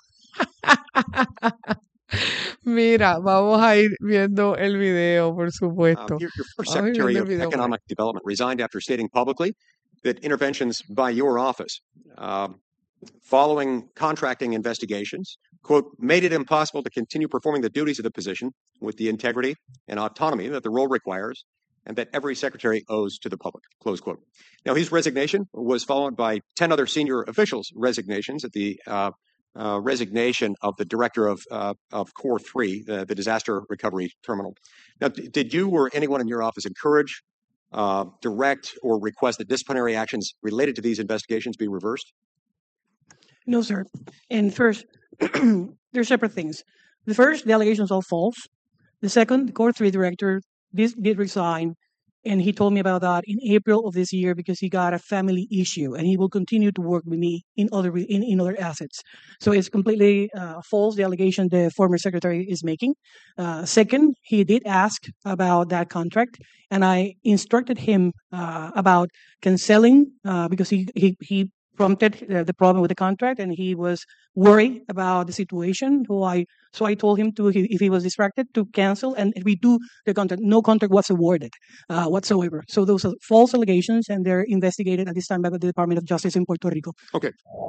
Mira, vamos a ir viendo el video, por Um, supuesto. your, your first Vamos a ir Secretary viendo el of video por ahí. Economic Development resigned after stating publicly that interventions by your office, um, following contracting investigations, quote, made it impossible to continue performing the duties of the position with the integrity and autonomy that the role requires and that every secretary owes to the public, close quote. Now, his resignation was followed by ten other senior officials' resignations at the uh, uh, resignation of the director of uh, of Core three, the, the disaster recovery terminal. Now, d- did you or anyone in your office encourage, uh, direct, or request that disciplinary actions related to these investigations be reversed? No, sir. And first, they're separate things. The first, the allegations are false. The second, the Core three director did, did resign, and he told me about that in April of this year because he got a family issue, and he will continue to work with me in other re- in, in other assets. So it's completely uh, false, the allegation the former secretary is making. Uh, second, he did ask about that contract, and I instructed him uh, about canceling uh, because he, he, he prompted uh, the problem with the contract, and he was worried about the situation. So I, so I told him to, he- if he was distracted, to cancel and redo the contract. No contract was awarded uh, whatsoever. So those are false allegations, and they're investigated at this time by the Department of Justice in Puerto Rico. Okay.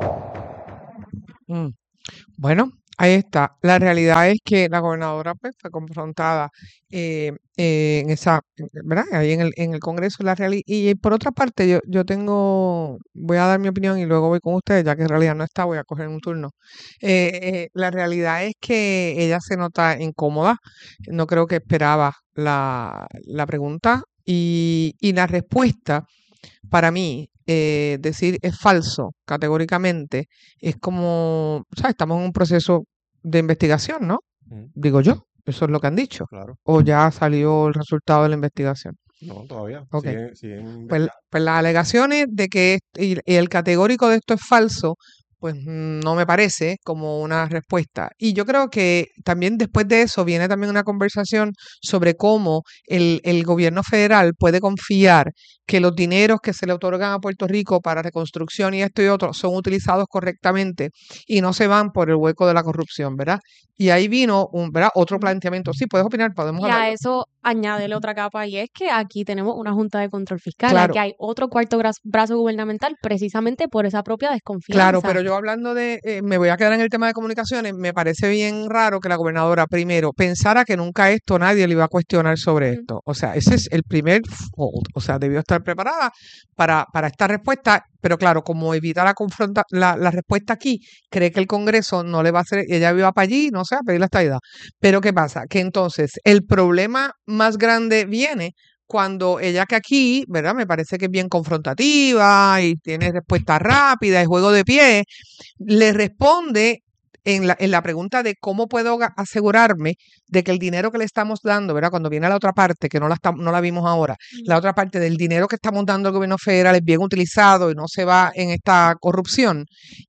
Mm. Bueno, ahí está. La realidad es que la gobernadora pues, fue confrontada eh, eh, en esa, ¿verdad? Ahí en el, en el Congreso. La reali- y por otra parte, yo, yo tengo, voy a dar mi opinión y luego voy con ustedes, ya que en realidad no está, voy a coger un turno. Eh, eh, la realidad es que ella se nota incómoda. No creo que esperaba la, la pregunta y, y la respuesta. Para mí, eh, decir es falso categóricamente es como, o sea, estamos en un proceso de investigación, ¿no? Mm, Digo yo, eso es lo que han dicho. claro. O ya salió el resultado de la investigación. No, todavía. Ok. Siguen, siguen Pues, investigando. pues las alegaciones de que est- y, y el categórico de esto es falso, pues mm, no me parece como una respuesta. Y yo creo que también después de eso viene también una conversación sobre cómo el, el gobierno federal puede confiar que los dineros que se le otorgan a Puerto Rico para reconstrucción y esto y otro son utilizados correctamente y no se van por el hueco de la corrupción, ¿verdad? Y ahí vino un, ¿verdad? Otro planteamiento. Sí, puedes opinar, podemos Y a hablar. eso añádele otra capa y es que aquí tenemos una Junta de Control Fiscal, Claro. aquí hay otro cuarto bra- brazo gubernamental precisamente por esa propia desconfianza. Claro, pero yo hablando de, eh, me voy a quedar en el tema de comunicaciones, me parece bien raro que la gobernadora primero pensara que nunca esto nadie le iba a cuestionar sobre Ujú. esto. O sea, ese es el primer fault. O sea, debió estar preparada para, para esta respuesta, pero claro, como evita la confronta, la, la respuesta aquí, cree que el Congreso no le va a hacer, ella iba para allí, no sé, a pedir la estadidad. Pero ¿qué pasa? Que entonces el problema más grande viene cuando ella que aquí, ¿verdad? Me parece que es bien confrontativa y tiene respuesta rápida y juego de pie, le responde en la, en la pregunta de cómo puedo ga- asegurarme de que el dinero que le estamos dando, ¿verdad? Cuando viene la otra parte, que no la, estam- no la vimos ahora, la otra parte del dinero que estamos dando al gobierno federal es bien utilizado y no se va en esta corrupción,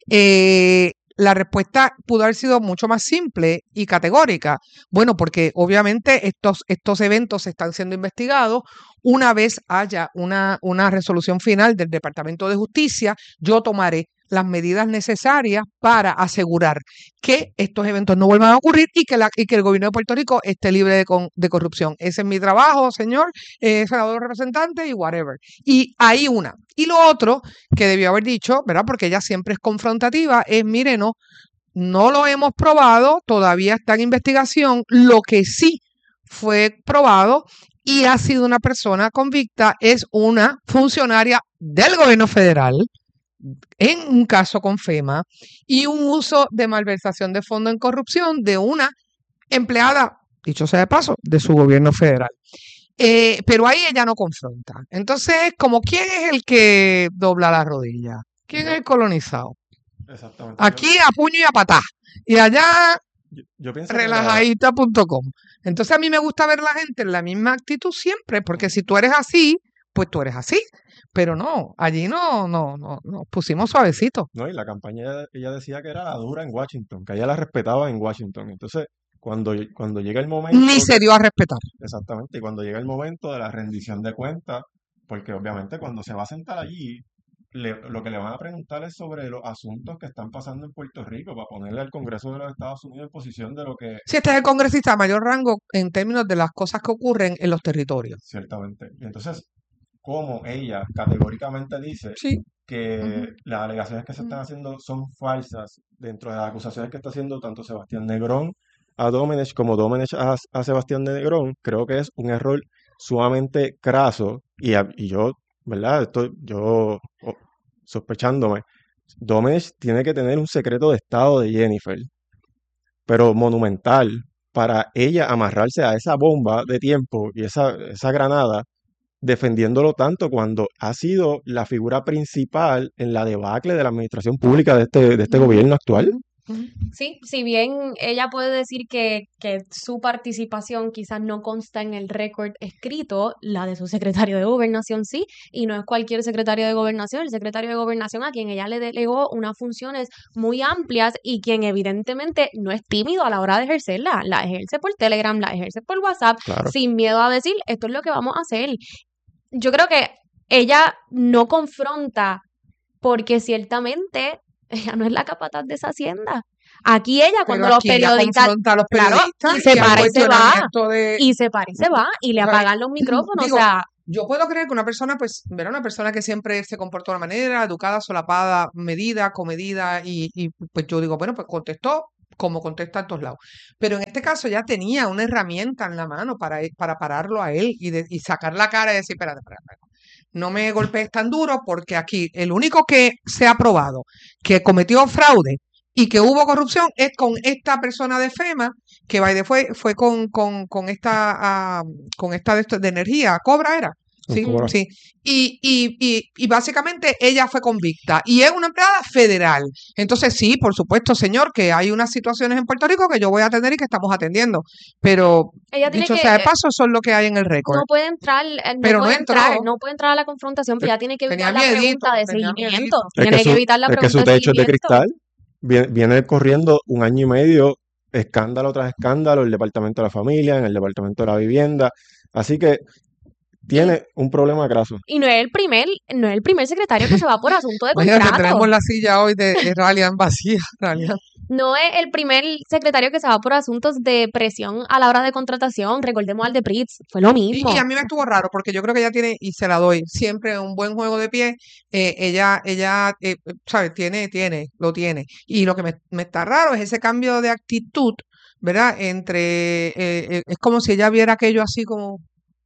eh, la respuesta pudo haber sido mucho más simple y categórica. Bueno, porque obviamente estos, estos eventos están siendo investigados. Una vez haya una, una resolución final del Departamento de Justicia, yo tomaré las medidas necesarias para asegurar que estos eventos no vuelvan a ocurrir y que, la, y que el gobierno de Puerto Rico esté libre de, con- de corrupción. Ese es mi trabajo, señor, eh, senador representante y whatever. Y hay una. Y lo otro que debió haber dicho, ¿verdad? Porque ella siempre es confrontativa, es, mire, no, no lo hemos probado, todavía está en investigación. Lo que sí fue probado y ha sido una persona convicta es una funcionaria del gobierno federal en un caso con FEMA y un uso de malversación de fondo en corrupción de una empleada, dicho sea de paso, de su gobierno federal. Eh, pero ahí ella no confronta. Entonces, como quién es el que dobla la rodilla, quién es el colonizado. Exactamente. Yo- Aquí a puño y a patá. Y allá yo, yo pienso que la, relajadita punto com. Entonces a mí me gusta ver la gente en la misma actitud siempre, porque si tú eres así, pues tú eres así. Pero no, allí no, no, no, nos pusimos suavecito. no, y la campaña ella decía que era la dura en Washington, que ella la respetaba en Washington. Entonces, cuando, cuando llega el momento, Ni se dio a respetar. exactamente, y cuando llega el momento de la rendición de cuentas, porque obviamente cuando se va a sentar allí, le- lo que le van a preguntar es sobre los asuntos que están pasando en Puerto Rico, para ponerle al Congreso de los Estados Unidos en posición de lo que, Si este es el congresista de mayor rango en términos de las cosas que ocurren en los territorios. ciertamente. Y entonces, como ella categóricamente dice Sí. que Ujú. las alegaciones que se están haciendo son falsas dentro de las acusaciones que está haciendo tanto Sebastián Negrón a Domenech como Domenech a, a Sebastián Negrón, creo que es un error sumamente craso y, a- y yo, ¿verdad? Estoy yo oh, sospechándome. Domenech tiene que tener un secreto de estado de Jennifer, pero monumental, para ella amarrarse a esa bomba de tiempo y esa, esa granada, defendiéndolo tanto cuando ha sido la figura principal en la debacle de la administración pública de este, de este Ujú, gobierno actual. ujú. Sí, si bien ella puede decir que, que su participación quizás no consta en el récord escrito, la de su secretario de gobernación sí, y no es cualquier secretario de gobernación, el secretario de gobernación a quien ella le delegó unas funciones muy amplias y quien evidentemente no es tímido a la hora de ejercerla, la ejerce por Telegram, la ejerce por WhatsApp, Claro. sin miedo a decir esto es lo que vamos a hacer. Yo creo que ella no confronta porque ciertamente ella no es la capataz de esa hacienda. Aquí ella, cuando Pero los aquí ella periodistas, confronta a los claro, periodistas y se y al para y se va, cuestionamiento de... y se para y se va, y le ¿sabes? apagan los micrófonos, Digo, o sea, yo puedo creer que una persona, pues, ver una persona que siempre se comportó de una manera, educada, solapada, medida, comedida, y, y pues yo digo, bueno, pues contestó como contesta en todos lados. Pero en este caso ya tenía una herramienta en la mano para, e- para pararlo a él y, de- y sacar la cara y decir, espérate, espérate, espérate, no me golpees tan duro porque aquí el único que se ha probado que cometió fraude y que hubo corrupción es con esta persona de FEMA que by the fue fue con, con, con esta ah, con esta de, esto- de energía, Cobra era. Un Sí, cobra. sí. Y, y, y, y básicamente ella fue convicta y es una empleada federal. Entonces, sí, por supuesto, señor, que hay unas situaciones en Puerto Rico que yo voy a atender y que estamos atendiendo. Pero, ella tiene dicho que, sea de eh, paso, eso es lo que hay en el no récord. puede entrar, eh, no Pero no puede entrar, entró. no puede entrar a la confrontación, pero ella tiene que Tenía evitar la miedito, pregunta de tenía seguimiento, miedito. Es que tiene que su, evitar la es que su pregunta de techo es de seguimiento. cristal. Viene, viene corriendo un año y medio, escándalo tras escándalo, el Departamento de la Familia, en el Departamento de la Vivienda. Así que Y, tiene un problema graso. y no es el primer, no es el primer secretario que se va por asunto de Imagínate, tenemos contrato. la silla hoy de, de Ralian vacía, Ralian. No es el primer secretario que se va por asuntos de presión a la hora de contratación. Recordemos al de Pritz, fue lo Y, y mismo. a mí me estuvo raro porque yo creo que ella tiene, y se la doy, siempre un buen juego de pie. eh, ella, ella, eh, eh, ¿sabes? Tiene, tiene, lo tiene. Y lo que me, me está raro es ese cambio de actitud, ¿verdad? Entre, eh, eh, es como si ella viera aquello así como,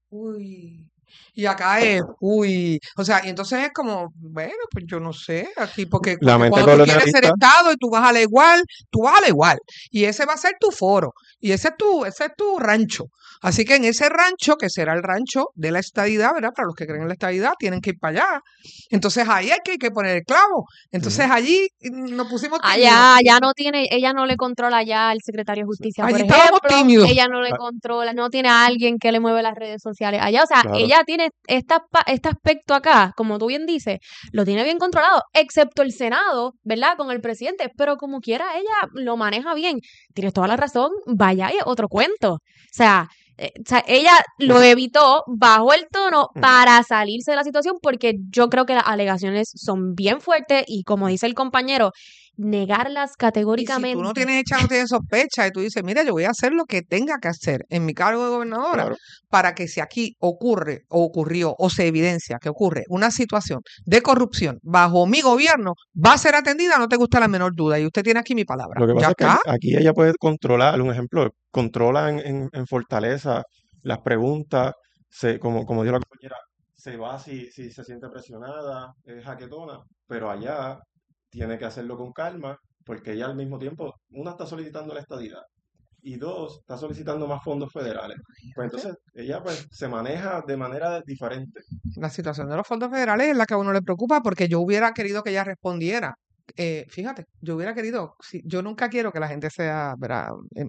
uy. Y acá es, uy, o sea, y entonces es como, bueno, pues yo no sé, aquí, porque, La porque mente cuando tú quieres ser colonialista, Estado y tú vas a la igual, tú vas a la igual, y ese va a ser tu foro, y ese es tu, ese es tu rancho. Así que en ese rancho, que será el rancho de la estadidad, ¿verdad? Para los que creen en la estadidad, tienen que ir para allá. Entonces ahí hay que, hay que poner el clavo. Entonces ujú, allí mm, nos pusimos tímidos. Allá, ya no tiene, ella no le controla ya al secretario de justicia, por Allí estábamos ejemplo, tímidos. ella no le ah, controla, no tiene a alguien que le mueve las redes sociales allá, o sea, claro. ella tiene esta, pa- este aspecto acá, como tú bien dices, lo tiene bien controlado, excepto el Senado, ¿verdad? Con el presidente, pero como quiera, ella lo maneja bien. Tienes toda la razón, vaya, y otro cuento. O sea, eh, o sea, ella lo evitó, bajó el tono Ujú. para salirse de la situación porque yo creo que las alegaciones son bien fuertes y como dice el compañero, negarlas Y si tú categóricamente. no tienes hecha, no tienes sospecha, y tú dices, mira, yo voy a hacer lo que tenga que hacer en mi cargo de gobernadora Claro. para que si aquí ocurre o ocurrió o se evidencia que ocurre una situación de corrupción bajo mi gobierno, va a ser atendida, no te gusta la menor duda. Y usted tiene aquí mi palabra. Lo que Ya pasa es que está. aquí ella puede controlar, un ejemplo, controla en, en- en Fortaleza las preguntas, se, como, como dijo la compañera, se va si, si se siente presionada, es jaquetona, pero allá tiene que hacerlo con calma, porque ella al mismo tiempo, una está solicitando la estadidad y dos, está solicitando más fondos federales. Pues entonces ella pues se maneja de manera diferente. La situación de los fondos federales es la que a uno le preocupa porque yo hubiera querido que ella respondiera eh, fíjate, yo hubiera querido, si, yo nunca quiero que la gente sea, ¿verdad? Eh,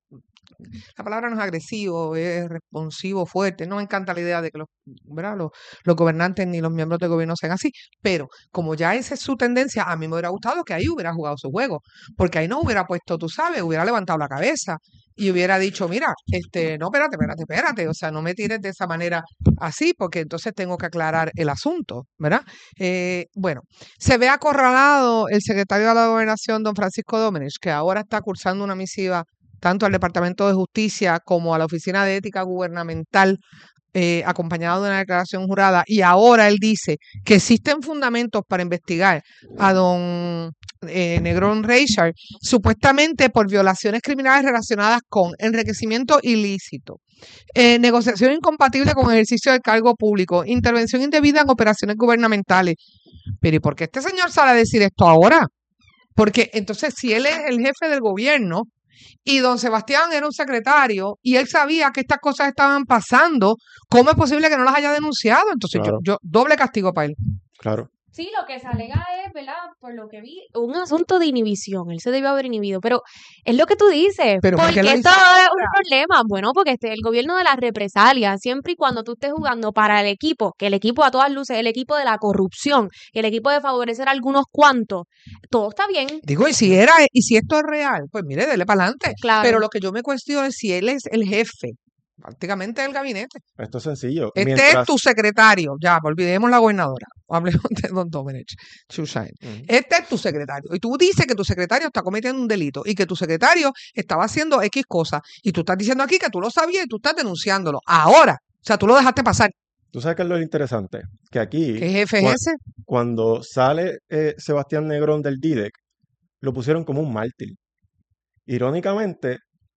la palabra no es agresivo, es responsivo, fuerte. No me encanta la idea de que los, ¿verdad? los, los gobernantes ni los miembros del gobierno sean así, pero como ya esa es su tendencia, a mí me hubiera gustado que ahí hubiera jugado su juego, porque ahí no hubiera puesto, tú sabes, hubiera levantado la cabeza y hubiera dicho, mira, este, no, espérate, espérate, espérate, o sea, no me tires de esa manera así, porque entonces tengo que aclarar el asunto, ¿verdad? Eh, bueno, se ve acorralado el secretario de la Gobernación, don Francisco Domenech, que ahora está cursando una misiva tanto al Departamento de Justicia como a la Oficina de Ética Gubernamental, eh, acompañado de una declaración jurada, y ahora él dice que existen fundamentos para investigar a don eh, Negrón Reichard, supuestamente por violaciones criminales relacionadas con enriquecimiento ilícito, eh, negociación incompatible con ejercicio del cargo público, intervención indebida en operaciones gubernamentales. Pero ¿y por qué este señor sale a decir esto ahora? Porque entonces, si él es el jefe del gobierno, y don Sebastián era un secretario y él sabía que estas cosas estaban pasando, ¿cómo es posible que no las haya denunciado? Entonces Claro. yo, yo doble castigo para él. Claro. Sí, lo que se alega es, ¿verdad? Por lo que vi, un asunto de inhibición. Él se debió haber inhibido. Pero es lo que tú dices. ¿Pero por porque qué lo esto hizo ahora es un ahora? problema. Bueno, porque este el gobierno de las represalias, siempre y cuando tú estés jugando para el equipo, que el equipo a todas luces, el equipo de la corrupción, el equipo de favorecer a algunos cuantos, todo está bien. Digo, y si era, y si esto es real, pues mire, dele para adelante. Claro. Pero lo que yo me cuestiono es si él es el jefe, prácticamente del gabinete. Esto es sencillo. Este Mientras, es tu secretario. Ya, olvidemos la gobernadora. Hablemos de don Domenech. Chusain. Ujú. Este es tu secretario. Y tú dices que tu secretario está cometiendo un delito y que tu secretario estaba haciendo X cosas. Y tú estás diciendo aquí que tú lo sabías y tú estás denunciándolo. Ahora. O sea, tú lo dejaste pasar. ¿Tú sabes qué es lo interesante? Que aquí, ¿Qué jefe cua- es ese? cuando sale eh, Sebastián Negrón del D I D E C, lo pusieron como un mártir. Irónicamente,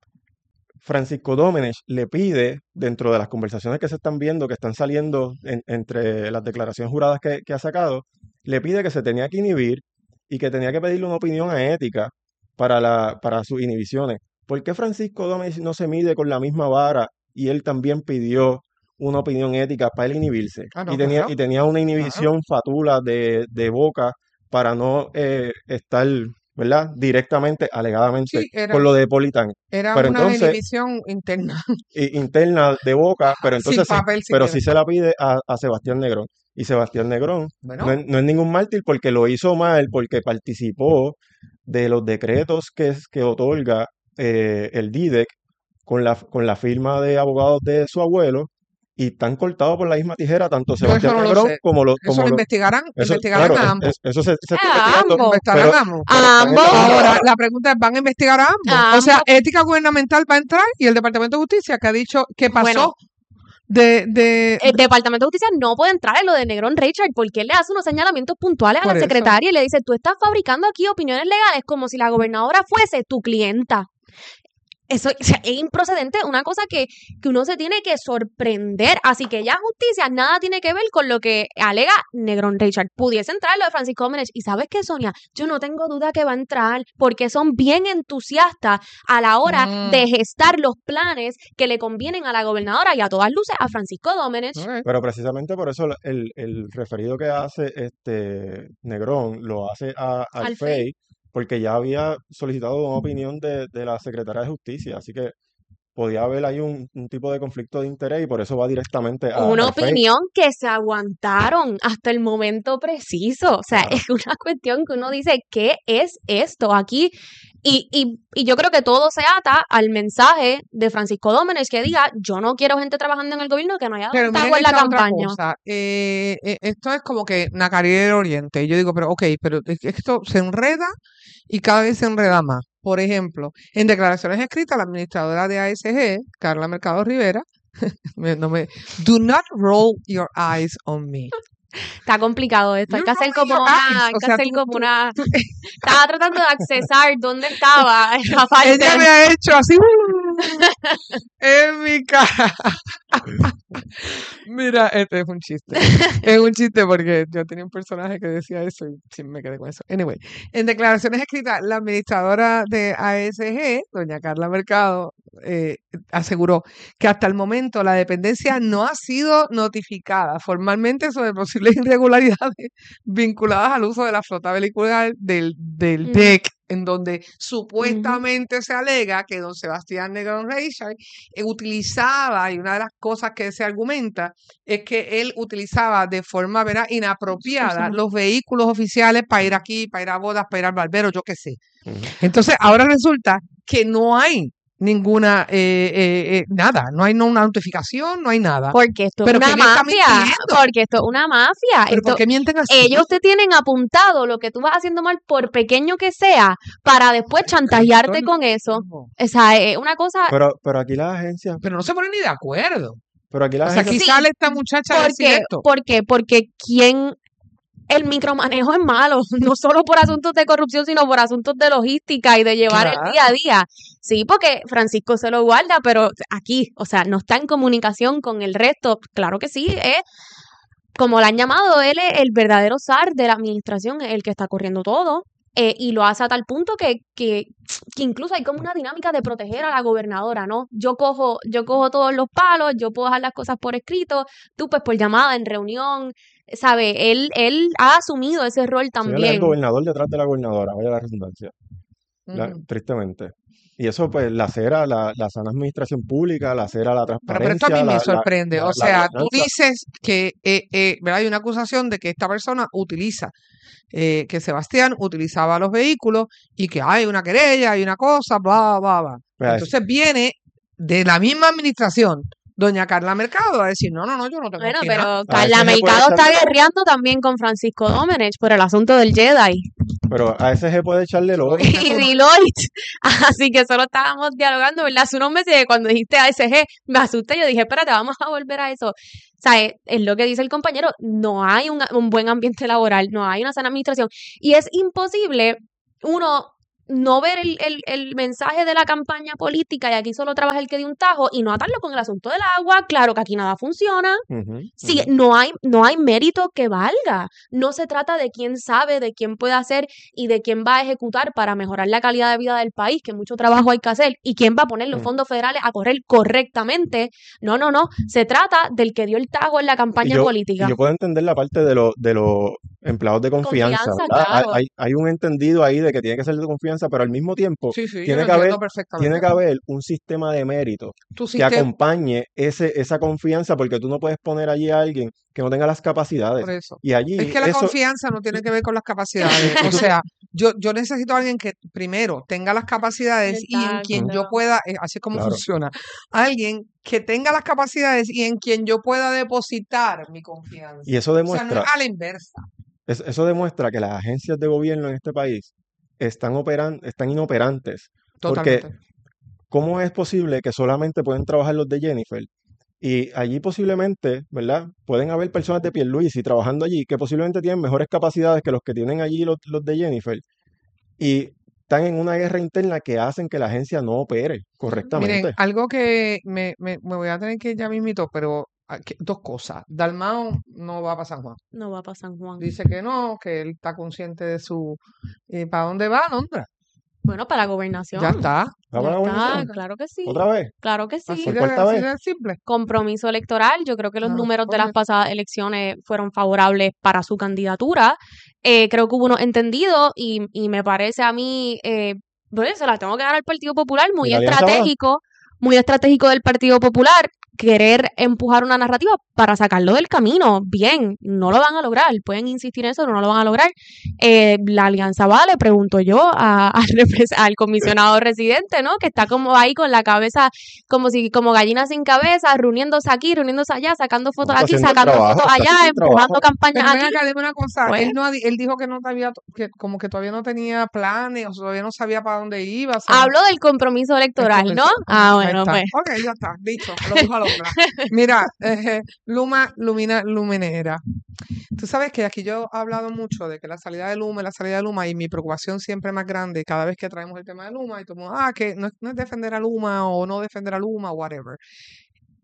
Francisco Domenech le pide, dentro de las conversaciones que se están viendo, que están saliendo en- entre las declaraciones juradas que, que ha sacado, le pide que se tenía que inhibir y que tenía que pedirle una opinión a ética para, la, para sus inhibiciones. ¿Por qué Francisco Domenech no se mide con la misma vara y él también pidió una opinión ética para él inhibirse? Ah, no, Y tenía, claro. y tenía una Claro. inhibición fatula de, de boca para no eh, estar, ¿verdad? Directamente, alegadamente, Sí, era, con lo de Politán. era Pero una entonces, inhibición interna. i- interna de boca, pero Sin entonces sí, papel, sin pero que sí se la pide a, a Sebastián Negrón. Y Sebastián Negrón no Bueno, es, no es ningún mártir porque lo hizo mal, porque participó de los decretos que, es- que otorga eh, el D I D E C con la, con la firma de abogados de su abuelo y están cortados por la misma tijera, tanto yo eso Sebastián no lo Negrón sé. como los, Eso como lo los, investigarán, eso, investigarán claro, a es- ambos. es- eso se, se está A investigando, ambos. Investigarán pero, a ambos. pero A están en la ambos. misma Ahora, vara. la pregunta es, ¿van a investigar a ambos? A O sea, ambos. ética gubernamental va a entrar y el Departamento de Justicia que ha dicho que Bueno, pasó de, de, el Departamento de Justicia no puede entrar en lo de Negrón Richard porque él le hace unos señalamientos puntuales a por la eso. secretaria y le dice, tú estás fabricando aquí opiniones legales como si la gobernadora fuese tu clienta. Eso o sea, es improcedente, una cosa que, que uno se tiene que sorprender. Así que ya justicia nada tiene que ver con lo que alega Negrón Richard. Pudiese entrar lo de Francisco Domenech. Y ¿sabes qué, Sonia? Yo no tengo duda que va a entrar porque son bien entusiastas a la hora Mm, de gestar los planes que le convienen a la gobernadora y a todas luces a Francisco Domenech. ok. Pero precisamente por eso el, el referido que hace este Negrón lo hace a, al Al F E I, F E I. porque ya había solicitado una opinión de, de la Secretaria de Justicia, así que podía haber ahí un, un tipo de conflicto de interés y por eso va directamente a- Una al F E I. opinión que se aguantaron hasta el momento preciso. O sea, Claro. es una cuestión que uno dice, ¿qué es esto aquí? Y, y, y yo creo que todo se ata al mensaje de Francisco Domenech que diga, yo no quiero gente trabajando en el gobierno que no haya Pero dado miren en la esta otra campaña. cosa. eh, eh, esto es como que Nacarí del Oriente. Y yo digo, pero ok, pero es que esto se enreda y cada vez se enreda más. Por ejemplo, en declaraciones escritas, la administradora de A S G, Carla Mercado Rivera, me- no me, do not roll your eyes on me. Está complicado esto. Hay You que hacer roll como your una, eyes. hay O que sea, hacer tú, como tú, una. tú- Estaba tratando de accesar dónde estaba esa ella me parte. ha hecho así en mi cara. Mira, este es un chiste. Es un chiste porque yo tenía un personaje que decía eso y sí me quedé con eso. Anyway, en declaraciones escritas, la administradora de A S G, doña Carla Mercado, eh, aseguró que hasta el momento la dependencia no ha sido notificada formalmente sobre posibles irregularidades vinculadas al uso de la flota vehicular del, del Ujú, D E C, en donde ujú. supuestamente se alega que don Sebastián Negrón Reichard eh, utilizaba, y una de las cosas que se argumenta es que él utilizaba de forma, ¿verdad?, inapropiada Ujú. los vehículos oficiales para ir aquí, para ir a bodas, para ir al barbero, yo qué sé. Ujú. Entonces, ahora resulta que no hay ninguna, eh, eh, eh, nada, no hay no una notificación, no hay nada. Porque esto es Pero una ¿quién está mafia, mintiendo? porque esto es una mafia. ¿Pero por Esto, qué mienten así? ellos te tienen apuntado lo que tú vas haciendo mal, por pequeño que sea, para después chantajearte Esto con eso. no. O sea, es una cosa, Pero, pero aquí las agencias, Pero no se ponen ni de acuerdo. pero aquí las O sea, agencias, aquí sí, sale esta muchacha a decir porque, esto. ¿por qué? Porque quién, el micromanejo es malo, no solo por asuntos de corrupción, sino por asuntos de logística y de llevar el día a Claro. día. Sí, porque Francisco se lo guarda, pero aquí, o sea, no está en comunicación con el resto. Claro que sí, es como la han llamado, él es el verdadero zar de la administración, el que está corriendo todo. eh, y lo hace a tal punto que, que, que incluso hay como una dinámica de proteger a la gobernadora, ¿no? Yo cojo, yo cojo todos los palos, yo puedo dejar las cosas por escrito, tú pues por llamada, en reunión, ¿sabe? Él, él ha asumido ese rol sí, él es el también. gobernador detrás de la gobernadora, vaya la redundancia, la- Ujú. tristemente. Y eso, pues, la cera, la, la sana administración pública, la cera, la Pero, pero esto a transparencia, mí me la, la, sorprende. la, O la sea, tú gobernanza. dices que eh, eh, ¿verdad? Hay una acusación de que esta persona utiliza, eh, que Sebastián utilizaba los vehículos y que hay una querella, hay una cosa, bla, bla, bla. Pues, Entonces viene de la misma administración, doña Carla Mercado, a decir, no, no, no, yo no tengo Bueno, aquí nada. pero a Carla ese se puede Mercado está echarle, guerreando también con Francisco Domenech por el asunto del Jedi. pero a ese se puede echarle el Lo ojo. dije Y eso. Deloitte. Así que solo estábamos dialogando, ¿verdad? Hace unos meses cuando dijiste A S G, me asusté. Yo dije, espérate, vamos a volver a eso. O sea, es, es lo que dice el compañero, no hay un, un buen ambiente laboral, no hay una sana administración. Y es imposible uno no ver el, el, el mensaje de la campaña política y aquí solo trabaja el que dio un tajo y no atarlo con el asunto del agua. Claro que aquí nada funciona. Ujú, Sí, ujú. no hay, no hay mérito que valga. No se trata de quién sabe, de quién puede hacer y de quién va a ejecutar para mejorar la calidad de vida del país, que mucho trabajo hay que hacer, y quién va a poner los Mm. fondos federales a correr correctamente. No, no, no. Se trata del que dio el tajo en la Y campaña yo, y política. yo puedo entender la parte de, los de los empleados de confianza, Confianza, ¿verdad? Hay, claro. hay, hay un entendido ahí de que tiene que ser de confianza, pero al mismo tiempo Sí, sí, yo tiene lo que haber, entiendo tiene perfectamente. que haber un sistema de mérito Tu que sistema, acompañe ese, esa confianza, porque tú no puedes poner allí a alguien que no tenga las capacidades. por eso. Y Es allí, que la eso, confianza no tiene que ver con las y, capacidades. y O tú- sea, yo, yo necesito a alguien que primero tenga las capacidades y en quien yo Ujú, Exacto. pueda, eh, así es como claro. funciona, alguien que tenga las capacidades y en quien yo pueda depositar mi confianza. Y eso O sea, no es demuestra, a la inversa. es- eso demuestra que las agencias de gobierno en este país están operan, están inoperantes. Porque, Totalmente. ¿cómo es posible que solamente pueden trabajar los de Jennifer? Y allí posiblemente, ¿verdad? Pueden haber personas de Pierluisi trabajando allí que posiblemente tienen mejores capacidades que los que tienen allí los, los de Jennifer. Y están en una guerra interna que hacen que la agencia no opere Miren, correctamente. algo que me, me, me voy a tener que ir ya mismito, pero ah, que- dos cosas. Dalmao no va para San Juan. No va para San Juan. Dice que no, que él está consciente de su... eh, ¿para dónde va, Londra? Bueno, para la Ya gobernación. está. ¿Va para Ya la está, gobernación? claro que sí. ¿Otra vez? Claro que Así sí. ¿Por de, cuarta así vez? de simple. Compromiso electoral. Yo creo que los Ah, números de las ok. pasadas elecciones fueron favorables para su candidatura. Eh, creo que hubo unos entendidos y, y me parece a mí, eh, bueno, se la tengo que dar al Partido Popular, ¿Y muy la alianza va? estratégico, muy estratégico del Partido Popular, querer empujar una narrativa para sacarlo del camino. Bien, no lo van a lograr, pueden insistir en eso, pero no lo van a lograr. Eh, la alianza va, le pregunto yo a- al, repres- al comisionado residente, ¿no? Que está como ahí con la cabeza, como si, como gallina sin cabeza, reuniéndose aquí, reuniéndose allá, sacando No, fotos está aquí, haciendo el sacando trabajo, fotos está allá, haciendo el empujando trabajo. campañas Pero ven aquí. acá, dime una cosa. Pues, Él no ha di- él dijo que no sabía, que como que todavía no tenía planes, o todavía no sabía para dónde iba. O sea, no- hablo del compromiso el electoral, ¿no? convención. Ah, Ahí bueno, está. pues. Ok, ya está. Dicho. Lo dijo Alondra. Mira, eh, Luma, Lumina, Luminera. Tú sabes que aquí yo he hablado mucho de que la salida de Luma es la salida de Luma y mi preocupación siempre es más grande cada vez que traemos el tema de Luma y todo el mundo, ah, que no, es- no es defender a Luma o no defender a Luma, whatever.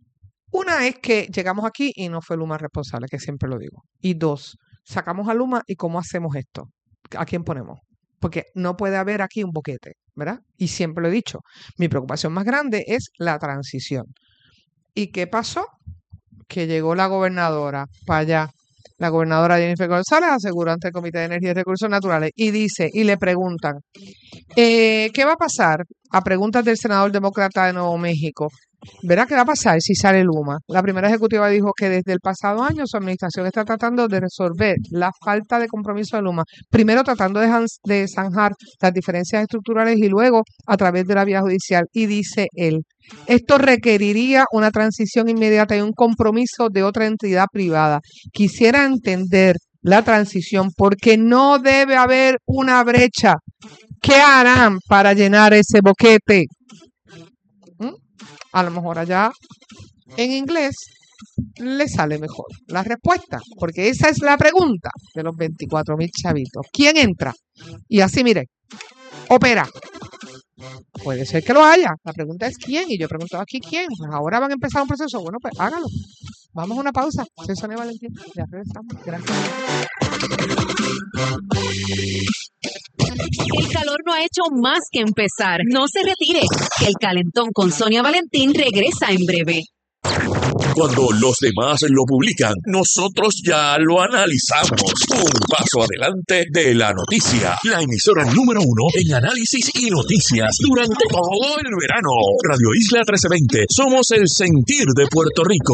Una es que llegamos aquí y no fue Luma responsable, que siempre lo digo. Y dos, sacamos a Luma y ¿cómo hacemos esto? ¿A quién ponemos? Porque no puede haber aquí un boquete, ¿verdad? Y siempre lo he dicho, mi preocupación más grande es la transición. ¿Y qué pasó? Que llegó la gobernadora para allá. La gobernadora Jennifer González aseguró ante el Comité de Energía y Recursos Naturales y dice, y le preguntan, eh, ¿qué va a pasar? A preguntas del senador demócrata de Nuevo México. ¿Verá qué va a pasar si sale Luma? La primera ejecutiva dijo que desde el pasado año su administración está tratando de resolver la falta de compromiso de Luma, primero tratando de, de zanjar las diferencias estructurales y luego a través de la vía judicial. Y dice él, esto requeriría una transición inmediata y un compromiso de otra entidad privada. Quisiera entender la transición porque no debe haber una brecha. ¿Qué harán para llenar ese boquete? ¿Mm? A lo mejor allá en inglés le sale mejor la respuesta, porque esa es la pregunta de los veinticuatro mil chavitos. ¿Quién entra? Y así, mire, opera. Puede ser que lo haya. La pregunta es quién, y yo he preguntado aquí quién. Pues ahora van a empezar un proceso. Bueno, pues hágalo. Vamos a una pausa. Soy Sonia Valentín. Ya regresamos. Gracias. El calor no ha hecho más que empezar. No se retire, que el calentón con Sonia Valentín regresa en breve. Cuando los demás lo publican, nosotros ya lo analizamos. Un paso adelante de la noticia. La emisora número uno en análisis y noticias durante todo el verano. Radio Isla trece veinte. Somos el sentir de Puerto Rico.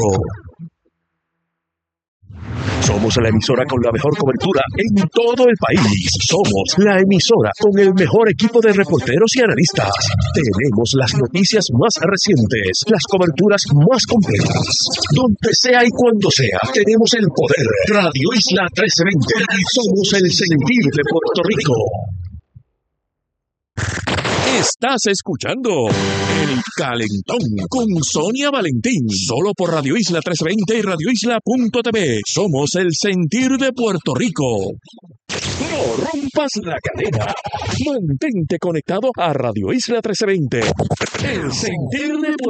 Somos la emisora con la mejor cobertura en todo el país. Somos la emisora con el mejor equipo de reporteros y analistas. Tenemos las noticias más recientes, las coberturas más completas. Donde sea y cuando sea, tenemos el poder. Radio Isla trece veinte. Somos el sentir de Puerto Rico. Estás escuchando El Calentón con Sonia Valentín, solo por Radio Isla trescientos veinte y radio isla punto t v. Somos el sentir de Puerto Rico. No rompas la cadena. Mantente conectado a Radio Isla trescientos veinte. El sentir de Puerto Rico.